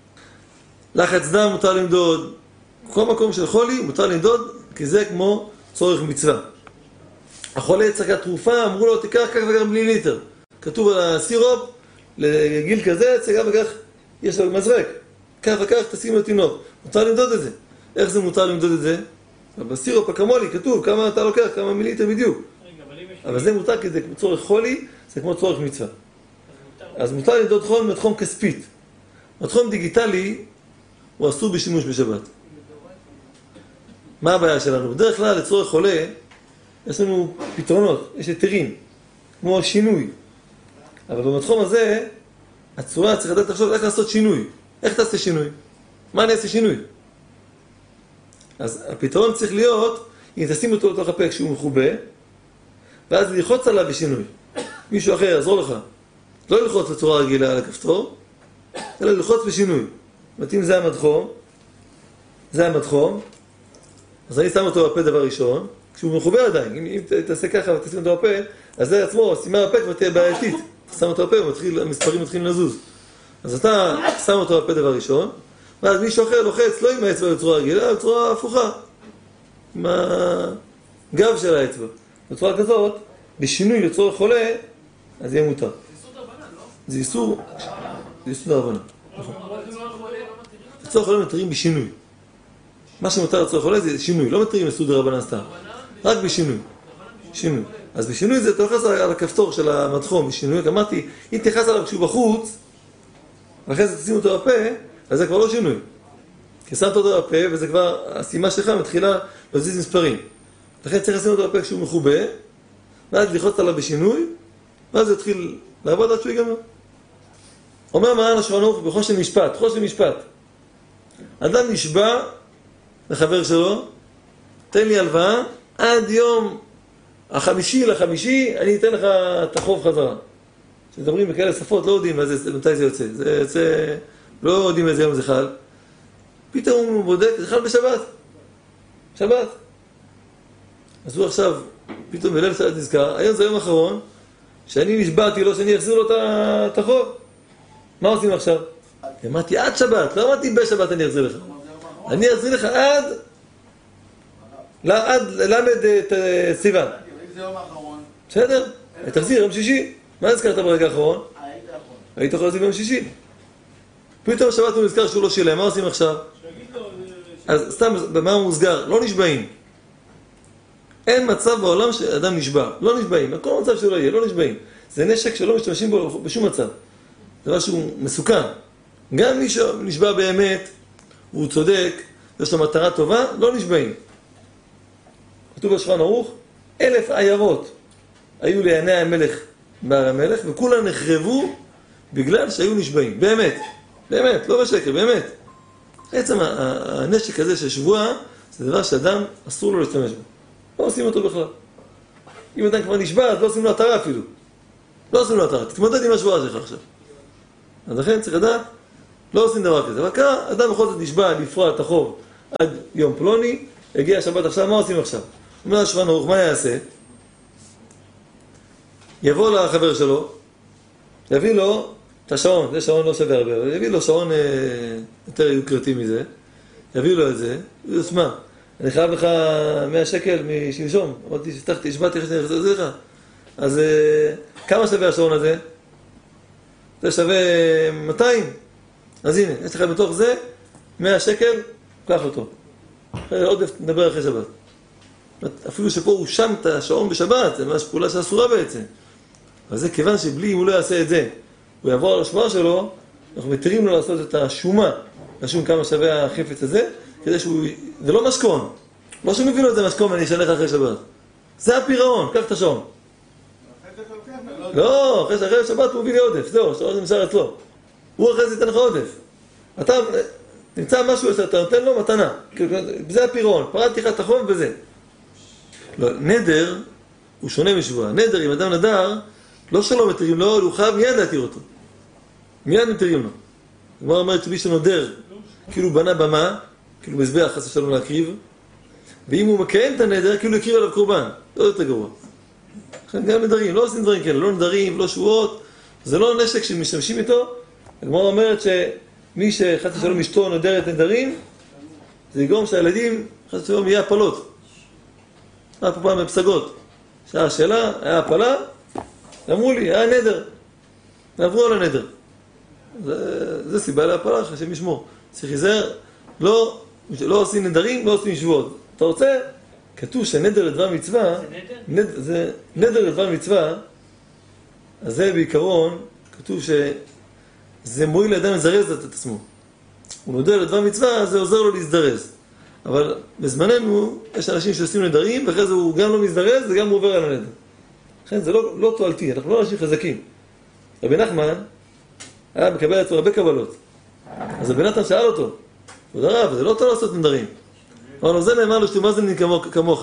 לחץ דם מותר למדוד. כל מקום של חולי מותר למדוד, כי זה כמו צורך מצווה. החולה צריך תרופה, אמרו לו, תיקח כך וכך מיליליטר. כתוב על הסירופ, לגיל כזה, צריך וכך, יש לו מזרק. כך וכך תשים לתינוק. מותר למדוד את זה. איך זה מותר למדוד את זה? בסירופ הקמולי כתוב כמה אתה לוקח, כמה מיליליטר בדיוק. אבל זה מותר כי זה צורך חולי, זה כמו צורך מצווה. אז מותר למדוד חום מתחום כספית. מתחום דיגיטלי הוא אסור בשימוש בשבת. מה הבעיה שלנו? בדרך כלל לצורך חולה יש לנו פתרונות, יש היתרים, כמו שינוי. אבל במתחום הזה, הצורה צריך לדעת לחשוב איך לעשות שינוי. איך תעשה שינוי? מה אני אעשה שינוי? אז הפתרון צריך להיות, אם תשים אותו לתוך הפה כשהוא מחובה, ואז ללחוץ עליו בשינוי. מישהו אחר יעזור לך. לא ללחוץ בצורה רגילה על הכפתור, אלא ללחוץ בשינוי. זאת אומרת, אם זה המדחום, זה המדחום, אז אני שם אותו בפה דבר ראשון, כשהוא מחובה עדיין. אם, אם תעשה ככה ותשים אותו בפה, אז זה עצמו, סימה בפה כבר תהיה בעייתית. אתה שם אותו בפה והמספרים מתחילים לזוז. אז אתה שם אותו בפה דבר ראשון, ואז מישהו אחר לוחץ, לא עם האצבע בצורה רגילה, אלא בצורה הפוכה. עם הגב של האצבע. בצורה כזאת, בשינוי לצורך חולה, אז יהיה מותר. זה איסור, זה איסור דרבנן. לצורך חולה מתירים בשינוי. מה שמותר לצורך חולה זה שינוי, לא מתירים איסור דרבנן סתם. רק בשינוי. שינוי. אז בשינוי זה תלחץ על הכפתור של המדחום, בשינוי, אמרתי, אם תלחץ עליו כשהוא בחוץ, ואחרי זה תשים אותו בפה, אז זה כבר לא שינוי. כי שמת אותו בפה, וזה כבר, הסימה שלך מתחילה להזיז מספרים. לכן צריך לשים אותו בפה כשהוא מחובה, ואז ללחוץ עליו בשינוי, ואז הוא יתחיל לעבוד עד שהוא ייגמר. אומר מרן השולחן ערוך בחושן משפט, חושן משפט. אדם נשבע לחבר שלו, תן לי הלוואה, עד יום החמישי לחמישי, אני אתן לך את החוב חזרה. כשמדברים בכאלה שפות, לא יודעים מתי זה יוצא. זה יוצא, לא יודעים איזה יום זה חל. פתאום הוא בודק, זה חל בשבת. שבת. אז הוא עכשיו, פתאום בליל שבת נזכר, היום זה היום האחרון, שאני נשבעתי לו שאני אחזיר לו את החוב. מה עושים עכשיו? אמרתי עד שבת, לא אמרתי בשבת אני אחזיר לך. אני אחזיר לך עד, עד למד את סיוון. אם זה יום האחרון. בסדר? תחזיר, יום שישי. מה נזכרת ברגע האחרון? היית יכול להחזיר ביום שישי. פתאום שבת הוא נזכר שהוא לא שילם, מה עושים עכשיו? אז סתם, במה הוא מוסגר? לא נשבעים. אין מצב בעולם שאדם נשבע. לא נשבעים, בכל מצב שלא יהיה, לא נשבעים. זה נשק שלא משתמשים בו בשום מצב. זה משהו מסוכן. גם מי שנשבע באמת, הוא צודק, יש לו מטרה טובה, לא נשבעים. כתוב בשולחן ערוך, אלף עיירות היו לעיני המלך בהר המלך, וכולם נחרבו בגלל שהיו נשבעים. באמת, באמת, לא בשקר, באמת. בעצם הנשק הזה של שבועה, זה דבר שאדם אסור לו להשתמש בו. לא עושים אותו בכלל. אם אדם כבר נשבע, אז לא עושים לו התרה אפילו. לא עושים לו התרה, תתמודד עם השבועה שלך עכשיו. אז לכן צריך לדעת, לא עושים דבר כזה. אבל קרה, אדם בכל זאת נשבע לפרוע את החוב עד יום פלוני, הגיע השבת עכשיו, מה עושים עכשיו? הוא אומר לשולחן ערוך, מה יעשה? יבוא לחבר שלו, יביא לו את השעון, זה שעון לא שווה הרבה, אבל יביא לו שעון אה, יותר יוקרתי מזה, יביא לו את זה, הוא ישמע, אני חייב לך מאה שקל משלשום, אמרתי שתחתי, השבעתי לך שאני אחזור לך, אז אה, כמה שווה השעון הזה? זה שווה מאתיים, אז הנה, יש לך בתוך זה מאה שקל, קח אותו. עוד נדבר אחרי שבת. אפילו שפה הוא שם את השעון בשבת, זה ממש פעולה שאסורה בעצם. אבל זה כיוון שבלי, אם הוא לא יעשה את זה, הוא יעבור על השמועה שלו, אנחנו מתירים לו לעשות את השומה, לשום כמה שווה החפץ הזה, כדי שהוא, זה לא משכון. לא שהוא מביא לו את זה משכון ואני אשלח אחרי שבת. זה הפירעון, קח את השעון. לא, אחרי שאחרי שבת הוא מביא לי עודף, זהו, השעון זה נשאר אצלו. הוא אחרי זה ייתן לך עודף. אתה תמצא משהו שאתה נותן לו מתנה. זה הפירעון, פרעתי לך את החוב בזה. לא, נדר הוא שונה משבועה. נדר, אם אדם נדר, לא שלא מתירים לו, הוא חייב מיד להתיר אותו. מיד מתירים לו. הגמרא אומרת שמי שנודר, כאילו בנה במה, כאילו מזבח חס ושלום להקריב, ואם הוא מקיים את הנדר, כאילו יקריב עליו קורבן. לא יותר גרוע. גם נדרים, לא עושים דברים כאלה, לא נדרים, לא שבועות, זה לא נשק שמשתמשים איתו. הגמרא אומרת שמי שחס ושלום אשתו נודרת נדרים, זה יגרום שהילדים חס ושלום יהיה הפלות. היה פה פעם בפסגות. שעה שאלה, היה הפלה, אמרו לי, היה נדר. ועברו על הנדר. זה, זה סיבה להפלה, השם ישמור. צריך להיזהר, לא, לא עושים נדרים, לא עושים שבועות. אתה רוצה? כתוב שנדר לדבר מצווה, זה נדר? נד, זה נדר לדבר מצווה, אז זה בעיקרון, כתוב שזה מועיל לאדם לזרז את עצמו. הוא נודר לדבר מצווה, זה עוזר לו להזדרז. אבל בזמננו יש אנשים שעושים נדרים, ואחרי זה הוא גם לא מזדרז, וגם הוא עובר על הנדר. לכן זה לא, לא תועלתי, אנחנו לא אנשים חזקים. רבי נחמן היה מקבל עצמו הרבה קבלות. אז רבי נתן שאל אותו, כבוד הרב, זה לא טוב לעשות נדרים. אבל לו, זה נאמר לו שאתה מאזן כמוך.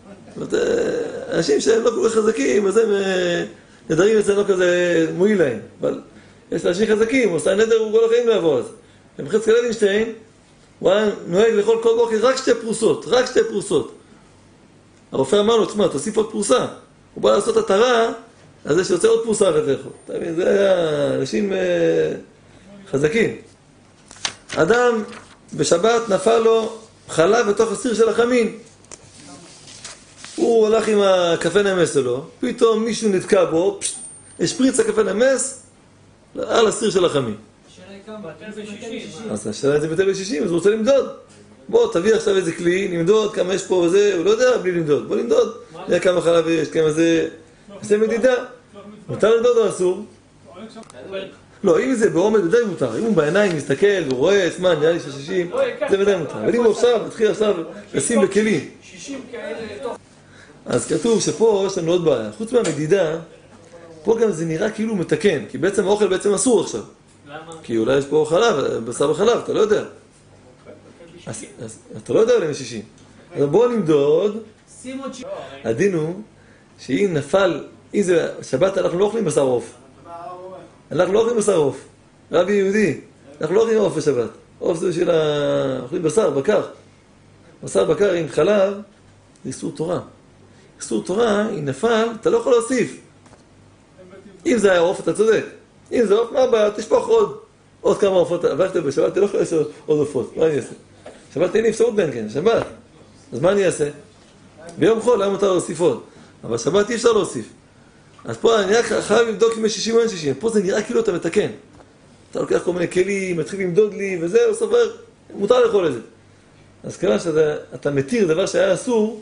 אנשים שהם לא כל כך חזקים, אז הם נדרים אצלם לא כזה מועיל להם. אבל יש אנשים חזקים, הוא עושה נדר, הוא כל החיים לא יבוא אז. ובחצקאל לוינשטיין, הוא היה נוהג לאכול כל בוקר רק שתי פרוסות, רק שתי פרוסות. הרופא אמר לו, תשמע, תוסיף עוד פרוסה. הוא בא לעשות התרה, אז זה שיוצא עוד פרוסה אחת לאכול. אתה מבין, זה היה אנשים אה, חזקים. אדם בשבת נפל לו חלב בתוך הסיר של החמין. הוא הולך עם הקפה נמס שלו, פתאום מישהו נתקע בו, פשט, השפריץ הקפה נמס על הסיר של החמין. אז השאלה זה בטל בשישים, אז הוא רוצה למדוד. בוא, תביא עכשיו איזה כלי, נמדוד כמה יש פה וזה, הוא לא יודע בלי למדוד. בוא נמדוד, נראה כמה חלב יש, כמה זה... עושה מדידה. מותר למדוד או אסור? לא, אם זה בעומד, ודאי מותר. אם הוא בעיניים מסתכל, הוא רואה, זמן, נראה לי ששישים, זה ודאי מותר. אבל אם הוא עכשיו, התחיל עכשיו לשים בכלים. אז כתוב שפה יש לנו עוד בעיה. חוץ מהמדידה, פה גם זה נראה כאילו מתקן, כי בעצם האוכל בעצם אסור עכשיו. למה? כי אולי יש פה חלב, בשר בחלב, אתה לא יודע. אז, אז אתה לא יודע עליהם שישים. אז בואו נמדוד. הדין הוא שאם נפל, אם זה שבת אנחנו לא אוכלים בשר עוף. אנחנו לא אוכלים בשר עוף. רבי יהודי, אנחנו לא אוכלים עוף בשבת. עוף זה בשביל ה... אוכלים בשר, בקר. בשר בקר עם חלב, זה איסור תורה. איסור תורה, אם נפל, אתה לא יכול להוסיף. אם זה היה עוף, אתה צודק. אם זה עוף, מה הבא? תשפוך עוד. עוד כמה עופות. אבל בשבת אתה לא יכול לעשות עוד עופות. מה אני אעשה? שבת אין לי אפשרות בין כן, שבת. אז מה אני אעשה? ביום חול היה מותר להוסיף עוד. אבל שבת אי אפשר להוסיף. אז פה אני רק חייב לבדוק אם יש שישים או אין שישים. פה זה נראה כאילו אתה מתקן. אתה לוקח כל מיני כלים, מתחיל למדוד לי וזה, הוא סופר, מותר לאכול את זה. אז כיוון שאתה מתיר דבר שהיה אסור,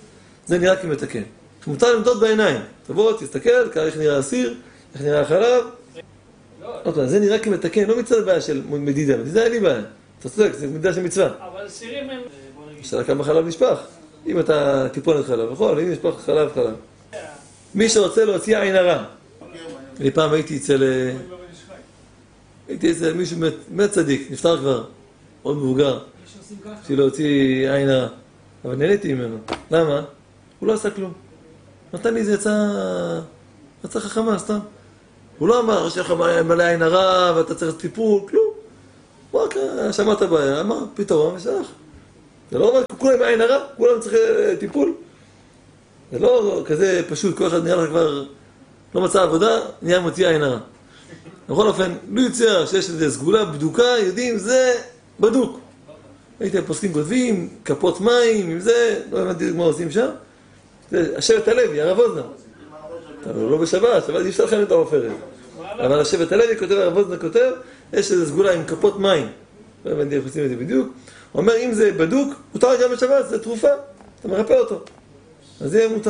זה נראה כמתקן. מותר למדוד בעיניים. תבוא, תסתכל, ככה איך נראה הסיר, איך נראה החלב. זה נראה כמתקן, לא מצד הבעיה של מדידה. מדידה אין לי בעיה. אתה צודק, זה מדידה של מצווה. אבל סירים הם... שאלה כמה חלב נשפך. אם אתה טיפונת חלב, נכון? אם נשפך חלב, חלב. מי שרוצה להוציא עין הרע. אני פעם הייתי אצל... הייתי אצל מישהו באמת צדיק, נפטר כבר, עוד מבוגר, בשביל להוציא עין הרע. אבל נהניתי ממנו. למה? הוא לא עשה כלום. נתן לי איזה יצא... יצא חכמה, סתם. הוא לא אמר שיש לך מלא עין הרע ואתה צריך טיפול, כלום. הוא רק שמע את הבעיה, אמר, פתרון ושלח. זה לא אומר, כולם עין הרע, כולם צריכים טיפול. זה לא כזה פשוט, כל אחד נראה לך כבר לא מצא עבודה, נהיה מוציא עין הרע. בכל אופן, לא יוצא שיש איזו סגולה בדוקה, יודעים, זה בדוק. הייתי הפוסקים כותבים, כפות מים, עם זה, לא הבנתי מה עושים שם. זה השבט הלוי, הרב אוזנר. לא בשבת, שבת אי אפשר לכם את העופרת. אבל השבט הלוי כותב, הרב אוזנר כותב, יש איזו סגולה עם כפות מים. לא הבנתי איך עושים את זה בדיוק. הוא אומר, אם זה בדוק, מותר גם בשבת, זה תרופה, אתה מרפא אותו. אז זה יהיה מותר.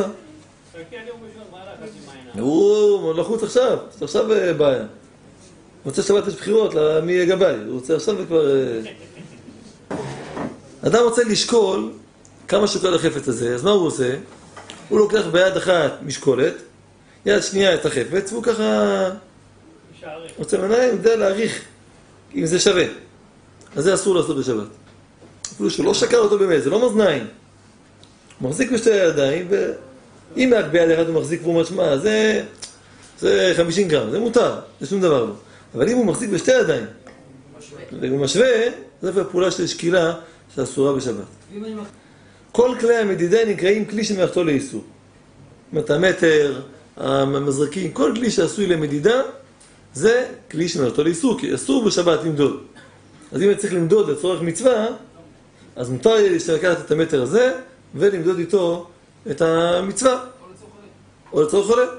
הוא לחוץ עכשיו, יש עכשיו בעיה. הוא רוצה שבת יש בחירות, מי יהיה גבאי, הוא רוצה עכשיו וכבר... אדם רוצה לשקול כמה שוקל החפץ הזה, אז מה הוא עושה? הוא לוקח ביד אחת משקולת, יד שנייה את החפץ, והוא ככה... רוצה מנהים, יודע להעריך אם זה שווה. אז זה אסור לעשות בשבת. אפילו שלא שקל אותו באמת, זה לא מאזניים. הוא מחזיק בשתי הידיים, ואם רק ביד אחד הוא מחזיק והוא משמע, זה, זה חמישים גרם, זה מותר, זה שום דבר לא. אבל אם הוא מחזיק בשתי ידיים, והוא משווה, זה פעולה של שקילה שאסורה בשבת. כל כלי המדידה נקראים כלי שמלאכתו לאיסור. המטר, המזרקים, כל כלי שעשוי למדידה, זה כלי שמלאכתו לאיסור, כי אסור בשבת למדוד. אז אם אני צריך למדוד לצורך מצווה, אז מותר לי לקחת את המטר הזה, ולמדוד איתו את המצווה. או לצורך חולה.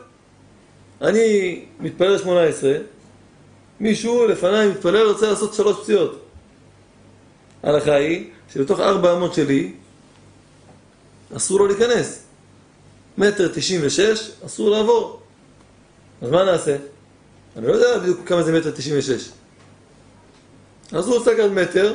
אני מתפלל שמונה עשרה, מישהו לפניי מתפלל רוצה לעשות שלוש פציעות. ההלכה היא שבתוך ארבע אמות שלי אסור לו להיכנס. מטר תשעים ושש אסור לעבור. אז מה נעשה? אני לא יודע בדיוק כמה זה מטר תשעים ושש. אז הוא רוצה לקחת מטר,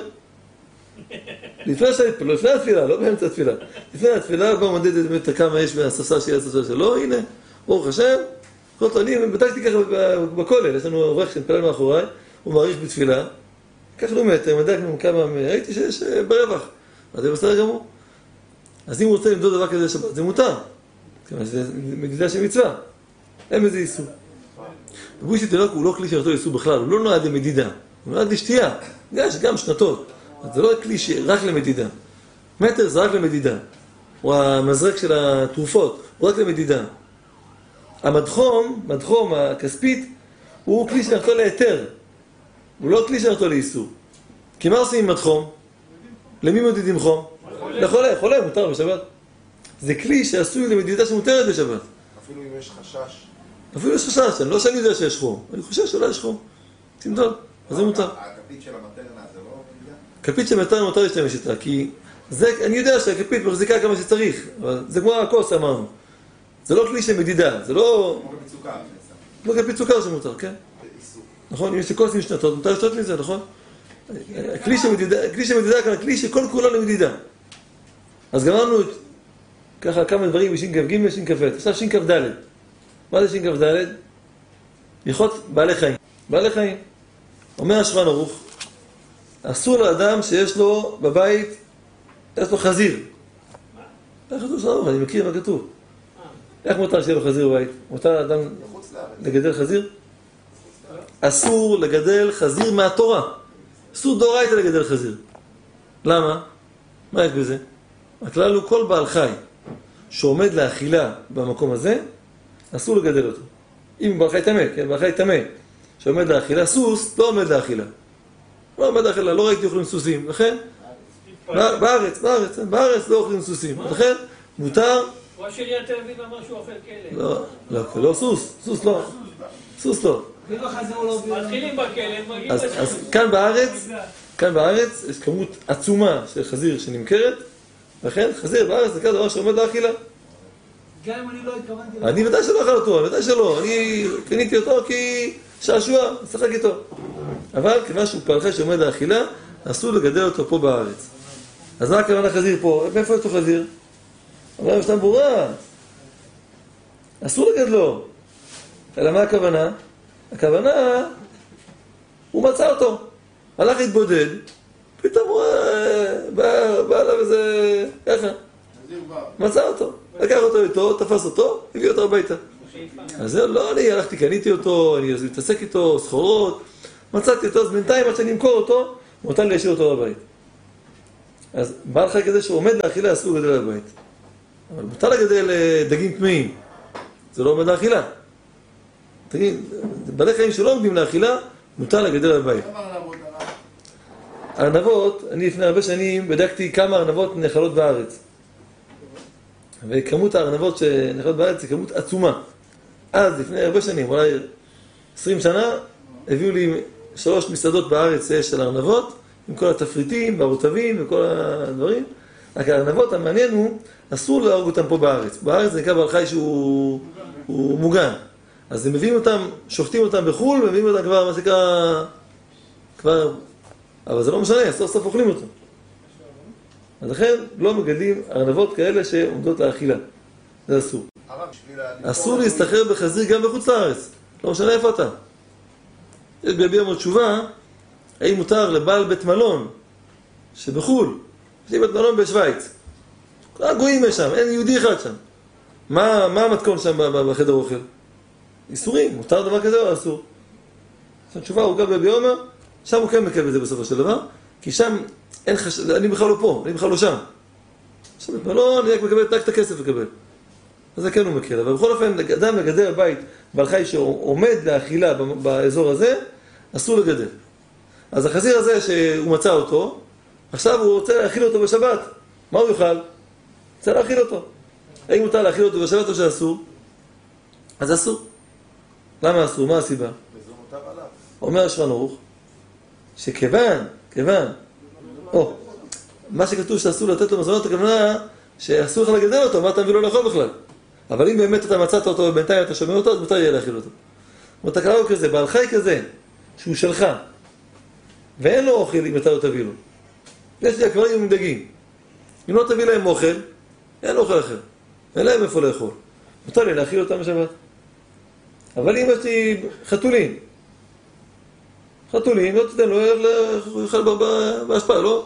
לפני התפילה, לא באמצע התפילה. לפני התפילה, בוא מדד את מטר כמה יש מהספסל שיהיה הספסל שלו, הנה, ברוך השם. אני בדקתי ככה בכולל, יש לנו עורך שמתפלל מאחוריי, הוא מעריך בתפילה. לקחנו מטר, מדקנו כמה, ראיתי שיש ברווח. אז זה בסדר גמור. אז אם הוא רוצה למדוד דבר כזה שבת, זה מותר. זה מדידה של מצווה. אין איזה איסור. בגושי תינוק הוא לא כלי שנתו איסור בכלל, הוא לא נועד למדידה. הוא נועד לשתייה. יש גם שנתות. אז זה לא כלי שרק למדידה. מטר זה רק למדידה. או המזרק של התרופות, הוא רק למדידה. המדחום, מדחום הכספית, הוא כלי שנתו להיתר. הוא לא כלי שנתו לאיסור. כי מה עושים עם מדחום? למי מודדים חום? לחולה, חולה, מותר בשבת. זה כלי שעשוי למדידה שמותרת בשבת. אפילו אם יש חשש. אפילו יש חשש, אני לא שאני יודע שיש חום. אני חושב שאולי יש חום. תמדוד, אז זה מותר. הכפית של המטרנה זה לא מדידה? כפית של המטרנה מותר להשתמש איתה, כי זה, אני יודע שהכפית מחזיקה כמה שצריך, אבל זה כמו הכוס אמרנו. זה לא כלי של מדידה, זה לא... כמו כפית סוכר. כמו כפית סוכר שמותר, כן? נכון, אם יש לי כוס עם שנתות, מותר לשתות מזה, נכון? הכלי של מדידה, הכלי של מדידה כאן, הכלי שכל כולו למדידה. אז גמרנו את ככה כמה דברים בשין כף ג' ושין כף ב'. עכשיו שין כף ד'. מה זה שין כף ד'? הלכות בעלי חיים. בעלי חיים. אומר השולחן ערוך, אסור לאדם שיש לו בבית, יש לו חזיר. איך כתוב שולחן ערוך? אני מכיר מה כתוב. איך מותר שיהיה לו חזיר בבית? מותר לאדם לגדל חזיר? אסור לגדל חזיר מהתורה. אסור דאורייתא לגדל חזיר. למה? מה יש בזה? הכלל הוא כל בעל חי שעומד לאכילה במקום הזה, אסור לגדל אותו. אם בעל חי טמא, כן, בעל חי טמא, שעומד לאכילה, סוס לא עומד לאכילה. לא עומד לאכילה, לא ראיתי אוכלים סוסים, לכן? בארץ, בארץ, בארץ לא אוכלים סוסים, לכן מותר... ראש עיריית תל אביב אמר שהוא אוכל כלב. לא, לא, לא סוס, סוס לא, סוס לא. מתחילים בכלב, מגיעים אז כאן בארץ, כאן בארץ יש כמות עצומה של חזיר שנמכרת, לכן חזיר בארץ זה כזה דבר שעומד לאכילה. גם אם אני לא התכוונתי... אני ודאי שלא אכל אותו, ודאי שלא. אני קניתי אותו כי שעשוע, משחק איתו. אבל כיוון שהוא פרחי שעומד לאכילה, אסור לגדל אותו פה בארץ. אז מה הכוונה חזיר פה? מאיפה יש לו חזיר? אבל יש להם ברורה. אסור לגדלו. אלא מה הכוונה? הכוונה, הוא מצא אותו. הלך להתבודד, פתאום הוא בא, בא עליו איזה... ככה. מצא אותו. לקח אותו איתו, תפס אותו, הביא אותו הביתה. אז זהו, לא, אני הלכתי, קניתי אותו, אני מתעסק איתו, סחורות, מצאתי אותו, אז בינתיים עד שאני אמכור אותו, מותר לי להשאיר אותו בבית. אז בעל חי כזה שהוא עומד לאכילה, אסור לגדל בבית. אבל מותר לגדל דגים טמאים. זה לא עומד לאכילה. תגיד, בעלי חיים שלא עומדים לאכילה, מותר לגדל בבית. כמה ארנבות עליו? ארנבות, אני לפני הרבה שנים בדקתי כמה ארנבות נחלות בארץ. וכמות הארנבות שנחלות בארץ היא כמות עצומה. אז, לפני הרבה שנים, אולי עשרים שנה, הביאו לי שלוש מסעדות בארץ של ארנבות, עם כל התפריטים, והרוטבים וכל הדברים. רק הארנבות, המעניין הוא, אסור להרוג אותם פה בארץ. בארץ זה נקרא בעל חי שהוא הוא מוגן. אז הם מביאים אותם, שופטים אותם בחול, ומביאים אותם כבר, מה שנקרא, כבר, אבל זה לא משנה, סוף סוף אוכלים אותם. אז לכן לא מגדלים ארנבות כאלה שעומדות לאכילה. זה אסור. אסור להסתחרר בחזיר גם בחוץ לארץ. לא משנה איפה אתה. יש ביביע מאוד תשובה, האם מותר לבעל בית מלון שבחול, יש לי בית מלון בשוויץ. כל הגויים יש שם, אין יהודי אחד שם. מה, מה המתכון שם בחדר אוכל? איסורים, מותר דבר כזה או אסור? יש תשובה ארוכה ביביע אומר, שם הוא כן מקבל את זה בסופו של דבר, כי שם אין חש... אני בכלל לא פה, אני בכלל לא שם. עכשיו בית מלון, אני רק מקבל רק את הכסף לקבל. אז זה כן הוא מקל, אבל בכל אופן, אדם לגדל בבית בעל חי שעומד לאכילה באזור הזה, אסור לגדל. אז החזיר הזה שהוא מצא אותו, עכשיו הוא רוצה להאכיל אותו בשבת. מה הוא יוכל? רוצה להאכיל אותו. האם מותר להאכיל אותו בשבת או שאסור? אז אסור. למה אסור? מה הסיבה? וזה מותר עליו. אומר השולחן ערוך, שכיוון, כיוון, או, מה שכתוב שאסור לתת לו מזונות, הכוונה שאסור לך לגדל אותו, מה אתה מביא לו לאכול בכלל? אבל אם באמת אתה מצאת אותו ובינתיים אתה שומע אותו, אז מותר יהיה להאכיל אותו. זאת אומרת, הוא כזה, בעל חי כזה, שהוא שלך, ואין לו אוכל אם אתה לא תביא לו. יש לי הכוונה עם דגים. אם לא תביא להם אוכל, אין אוכל אחר. אין להם איפה לאכול. מותר לי להאכיל אותם בשבת. אבל אם יש לי חתולים, חתולים, לא תתן לו, הוא יאכל בהשפעה, לא?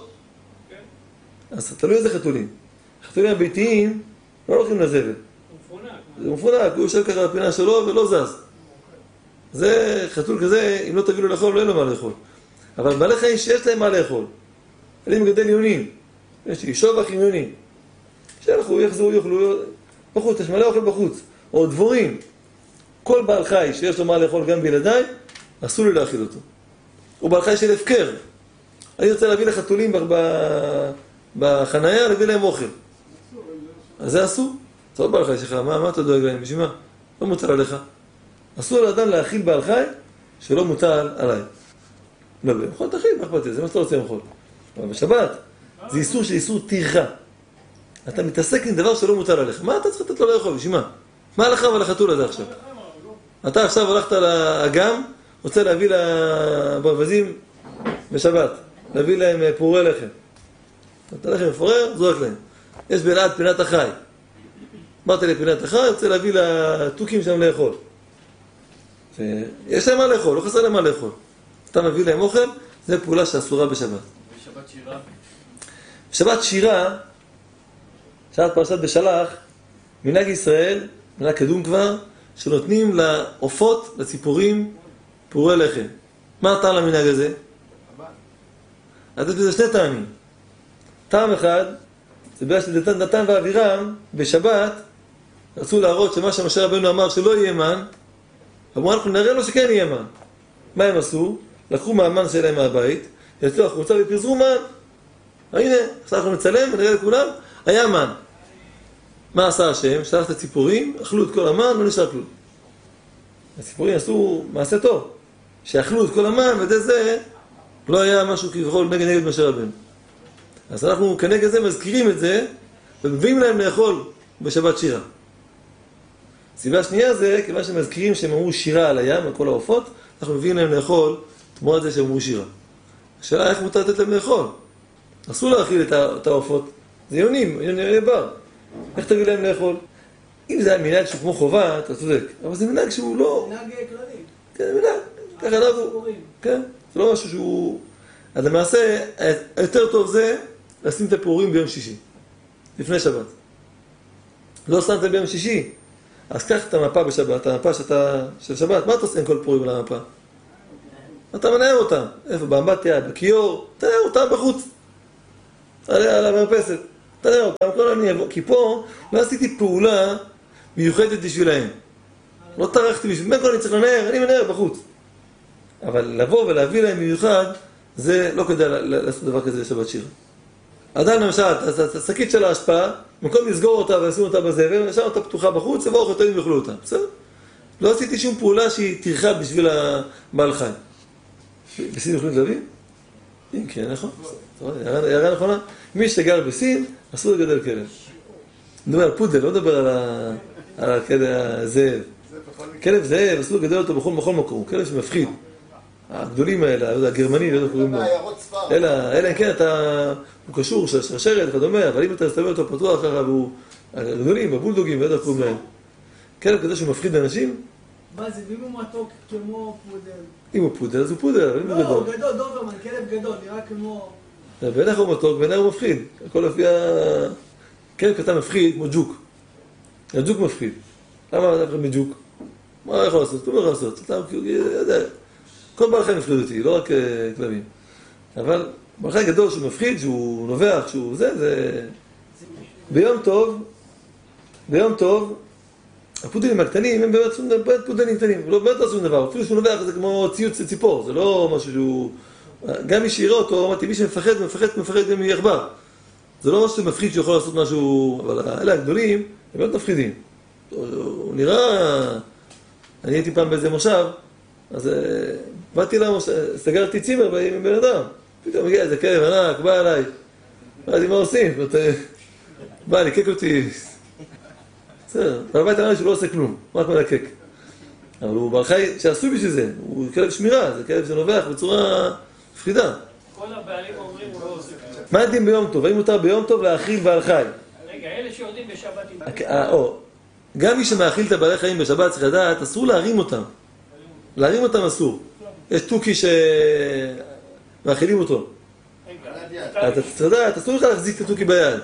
אז תלוי איזה חתולים. חתולים הביתיים לא הולכים לזבל. זה מפונק, הוא יושב ככה בפינה שלו ולא זז. זה חתול כזה, אם לא תביא לו לאכול, לא אין לו מה לאכול. אבל בעלי חיים שיש להם מה לאכול. אני מגדל יונים. יש לי שובח עם יונים. שילכו, יחזרו, יאכלו בחוץ, יש מלא אוכל בחוץ. או דבורים. כל בעל חי שיש לו מה לאכול גם בילדיי, אסור לי להאכיל אותו. הוא בעל חי של הפקר. אני רוצה להביא לחתולים בחנייה, להביא להם אוכל. אז זה אסור. זה לא בעל חי שלך, מה, מה אתה דואג להם? בשביל מה? לא מוטל עליך. אסור לאדם להאכיל בעל חי שלא מוטל עליי. לא, יכול תאכיל, מה אכפת לי? זה מה שאתה רוצה לאכול. אבל בשבת, זה איסור של איסור טרחה. אתה מתעסק עם דבר שלא מוטל עליך. מה אתה צריך לתת לו לאכול? בשביל מה? מה הלכה ולחתול הזה עכשיו? אתה עכשיו הלכת לאגם, רוצה להביא לברווזים בשבת, להביא להם פורי לחם. אתה לחם מפורר, זורק להם. יש באלעד פינת החי. אמרת לי פינת החי, רוצה להביא לתוכים שם לאכול. יש להם מה לאכול, לא חסר להם מה לאכול. אתה מביא להם אוכל, זה פעולה שאסורה בשבת. בשבת שירה? בשבת שירה, שעת פרשת בשלח, מנהג ישראל, מנהג קדום כבר, שנותנים לעופות, לציפורים, פורי לחם. מה הטעם למנהג הזה? אז יש בזה שני טעמים. טעם אחד, זה בגלל שדתן ואבירם, בשבת, רצו להראות שמה שמשה רבנו אמר שלא יהיה מן, אמרו אנחנו נראה לו שכן יהיה מן. מה הם עשו? לקחו מהמן שלהם מהבית, יצאו החוצה ופרזרו מן. הנה, עכשיו אנחנו נצלם ונראה לכולם, היה מן. מה עשה השם? שלח את הציפורים, אכלו את כל המן, לא נשאר כלום. הציפורים עשו מעשה טוב, שאכלו את כל המן, וזה זה לא היה משהו כביכול נגד נגד משה רבנו. אז אנחנו כנגד זה מזכירים את זה, ומביאים להם לאכול בשבת שירה. סיבה שנייה זה, כיוון שמזכירים שהם אמרו שירה על הים, על כל העופות, אנחנו מביאים להם לאכול תמורת זה שהם אמרו שירה. השאלה איך מותר לתת להם לאכול? אסור להאכיל את העופות, זה יונים, יוני בר. איך תביא להם לאכול? אם זה היה מנהג שהוא כמו חובה, אתה צודק. אבל זה מנהג שהוא לא... מנהג כללי. כן, מנהג. ככה נהגו. כן, זה לא משהו שהוא... אז למעשה, היותר טוב זה לשים את הפירורים ביום שישי. לפני שבת. לא שמת ביום שישי. אז קח את המפה בשבת, המפה שאתה... של שבת. מה אתה עושה עם כל פירורים על המפה? אתה מנהר אותם. איפה? באמבטיה, בכיור. תנהר אותם בחוץ. על המרפסת. תנהר אותם. כל אני אבוא. כי פה לא עשיתי פעולה מיוחדת בשבילהם. לא טרחתי בשביל... מה כל אני צריך לנהר? אני מנהר בחוץ. אבל לבוא ולהביא להם מיוחד, זה לא כדאי לעשות דבר כזה לשבת שירה. עדיין למשל, השקית של ההשפעה, במקום לסגור אותה ולשים אותה בזבל, ולשאר אותה פתוחה בחוץ, יבואו חותמים ויאכלו אותה. בסדר? לא עשיתי שום פעולה שהיא תרחב בשביל הבעל חי. בסין יאכלו את להביא? אם כן, נכון. הערה נכונה. מי שגר בסין, אסור לגדל כלב. נדבר על פודל, לא נדבר על הזאב. כלב זאב, אסור לגדל אותו בכל מקום. כלב שמפחיד. הגדולים האלה, הגרמני, לא יודע קוראים לו. אלא, אלא, כן, אתה, הוא קשור, שרשרת, וכדומה, אבל אם אתה מסתובב אותו פתוח ככה, והוא, הגדולים, הבולדוגים, לא יודע קוראים להם. כלב כזה שהוא מפחיד לאנשים. מה זה, ואם הוא מתוק כמו פודל? אם הוא פודל, אז הוא פודל, אבל אם הוא גדול. לא, הוא גדול, דוברמן, כלב גדול, נראה כמו... בעיניך הוא מתוק, בעיניך הוא מפחיד. הכל לפי ה... כלב קטן מפחיד, כמו ג'וק. הג'וק מפחיד. למה אתה מפחיד מג'וק? מה יכול לעשות? הוא לא יכול לעשות. אתה יודע... כל בעל חי מפחיד אותי, לא רק כלבים. אבל בעל חי גדול שהוא מפחיד, שהוא נובח, שהוא זה, זה... ביום טוב, ביום טוב, הפודלים הקטנים הם באמת פודלים קטנים, לא באמת עשו דבר, אפילו שהוא נובח זה כמו ציוץ ציפור, זה לא משהו שהוא... גם מי שיראה אותו, אמרתי, מי שמפחד, מפחד, מפחד גם מיחבר. זה לא משהו שמפחיד שיכול לעשות משהו, אבל אלה הגדולים, הם באמת מפחידים. הוא נראה... אני הייתי פעם באיזה מושב, אז באתי לה, סגרתי צימר עם בן אדם. פתאום מגיע איזה כלב ענק, בא אליי. אמרתי, מה עושים? בא, ליקק אותי. בסדר, אבל בית אמר לי שהוא לא עושה כלום, הוא רק מלקק. אבל הוא בעל חי שעשו בשביל זה, הוא כלב שמירה, זה כלב שנובח בצורה מפחידה. כל הבעלים אומרים הוא לא עושה כלום. מה הדין ביום טוב? האם מותר ביום טוב להאכיל בעל חי? רגע, אלה שיורדים בשבת עם... או, גם מי שמאכיל את הבעלי חיים בשבת צריך לדעת, אסור להרים אותם. להרים אותם אסור. יש טוקי שמאכילים אותו. אתה צריך לדעת, אסור לך להחזיק את הטוקי ביד.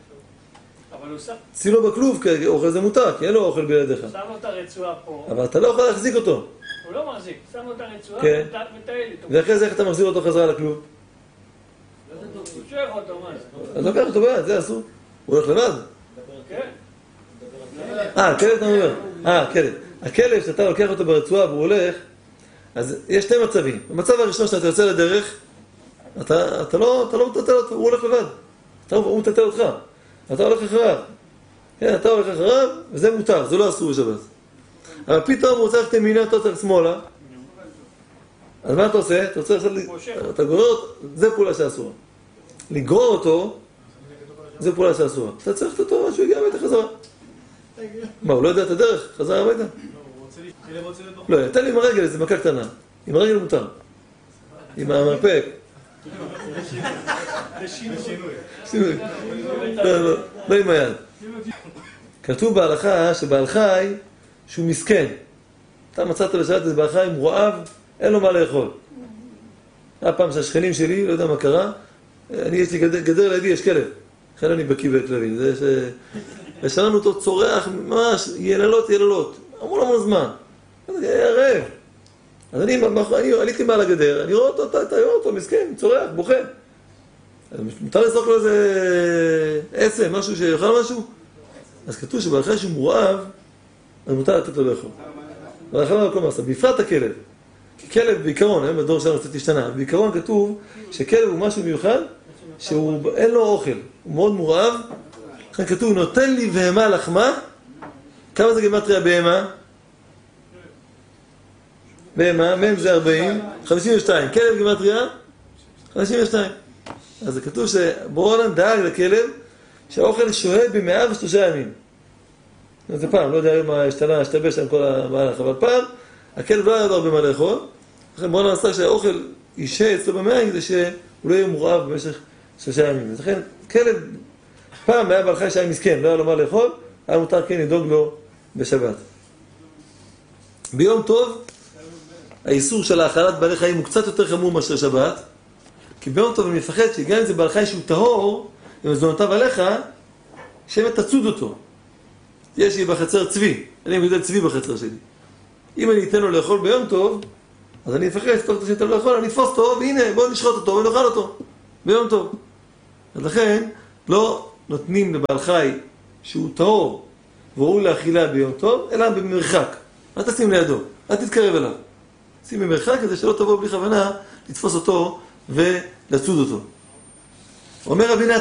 אבל הוא שם... שים לו בכלוב, כי אוכל זה מותר, כי אין לו אוכל בידיך. שם לו את הרצועה פה. אבל אתה לא יכול להחזיק אותו. הוא לא מחזיק, שם לו את הרצועה כן. ומטייל איתו. ואחרי זה איך אתה מחזיר אותו חזרה לכלוב? הוא שואר אותו, מה זה? אז לוקח אותו ביד, זה אסור. הוא הולך לבד. כן. אה, הכלב אתה אומר. אה, הכלב. הכלב שאתה לוקח אותו ברצועה והוא הולך, אז יש שתי מצבים. במצב הראשון שאתה יוצא לדרך, אתה, אתה לא, אתה לא מטלטל אותו, הוא הולך לבד. אתה, הוא מטלטל אותך. אתה הולך אחריו. כן, אתה הולך אחריו, וזה מותר, זה לא אסור בשבת. אבל פתאום הוא רוצה ללכת ימינה, אתה צריך שמאלה. אז מה אתה עושה? אתה רוצה לעשות לי... אתה גורר אותו, זה פעולה שאסורה. לגרור אותו, זה פעולה שאסורה. אתה צריך לתת אותו, שהוא יגיע הביתה חזרה. מה, הוא לא יודע את הדרך? חזרה הביתה? לא, תן לי עם הרגל, זה מכה קטנה. עם הרגל מותר. עם המרפק. שינוי. לא, לא, לא עם היד. כתוב בהלכה שבעל חי שהוא מסכן. אתה מצאת בשבת איזה בעל חי מורעב, אין לו מה לאכול. היה פעם שהשכנים שלי, לא יודע מה קרה, אני יש לי גדר, גדר לידי, יש כלב. לכן אני בקיא בכלבים. זה ש... ושלנו אותו צורח ממש, יללות, יללות. המון המון זמן. היה רעב. אז אני, אני עליתי מעל הגדר, אני רואה אותו, אתה, אתה רואה אותו, מסכן, צורח, בוכה. מותר לזרוק לו איזה עצם, משהו שיאכל משהו? אז כתוב שבעל חי שהוא מורעב, אז מותר לתת לו לאכול. אבל אחר לא כל מעשה, בפרט הכלב. כי כלב בעיקרון, היום בדור שלנו קצת השתנה, בעיקרון כתוב שכלב הוא משהו מיוחד, שאין לו אוכל, הוא מאוד מורעב, לכן כתוב, נותן לי בהמה לחמה, כמה זה גימטריה בהמה? בהמה, מהם זה ארבעים, חמישים ושתיים, כלב גימטריה? חמישים ושתיים. אז זה כתוב שבורא עולם דאג לכלב, שהאוכל שוהה במאה ושלושה ימים. זה פעם, לא יודע היום מה השתנה, השתבש שם כל המהלך, אבל פעם, הכלב לא היה לו הרבה מה לאכול, לכן בואו נעשה שהאוכל יישא אצלו במעיים, זה שהוא לא יהיה מורעב במשך שלושה ימים. אז לכן, כלב, פעם היה בעל חי שהיה מסכן, לא היה לו מה לאכול, היה מותר כן לדאוג לו בשבת. ביום טוב, האיסור של האכלת בעלי חיים הוא קצת יותר חמור מאשר שבת, כי ביום טוב אני מפחד שגם אם זה בעל חי שהוא טהור, אם מזונותיו עליך, שמת תצוד אותו. יש לי בחצר צבי, אני מגדל צבי בחצר שלי. אם אני אתן לו לאכול ביום טוב, אז אני אפחד שתוך אותו שאתה לא לאכול, אני אתפוס אותו, והנה, בואו נשחוט אותו ונאכל אותו, ביום טוב. אז לכן, לא נותנים לבעל חי שהוא טהור, והוא לאכילה ביום טוב, אלא במרחק. אל תשים לידו, אל תתקרב אליו. שים במרחק כדי שלא תבוא בלי כוונה לתפוס אותו ולצוד אותו. אומר רבי נתן,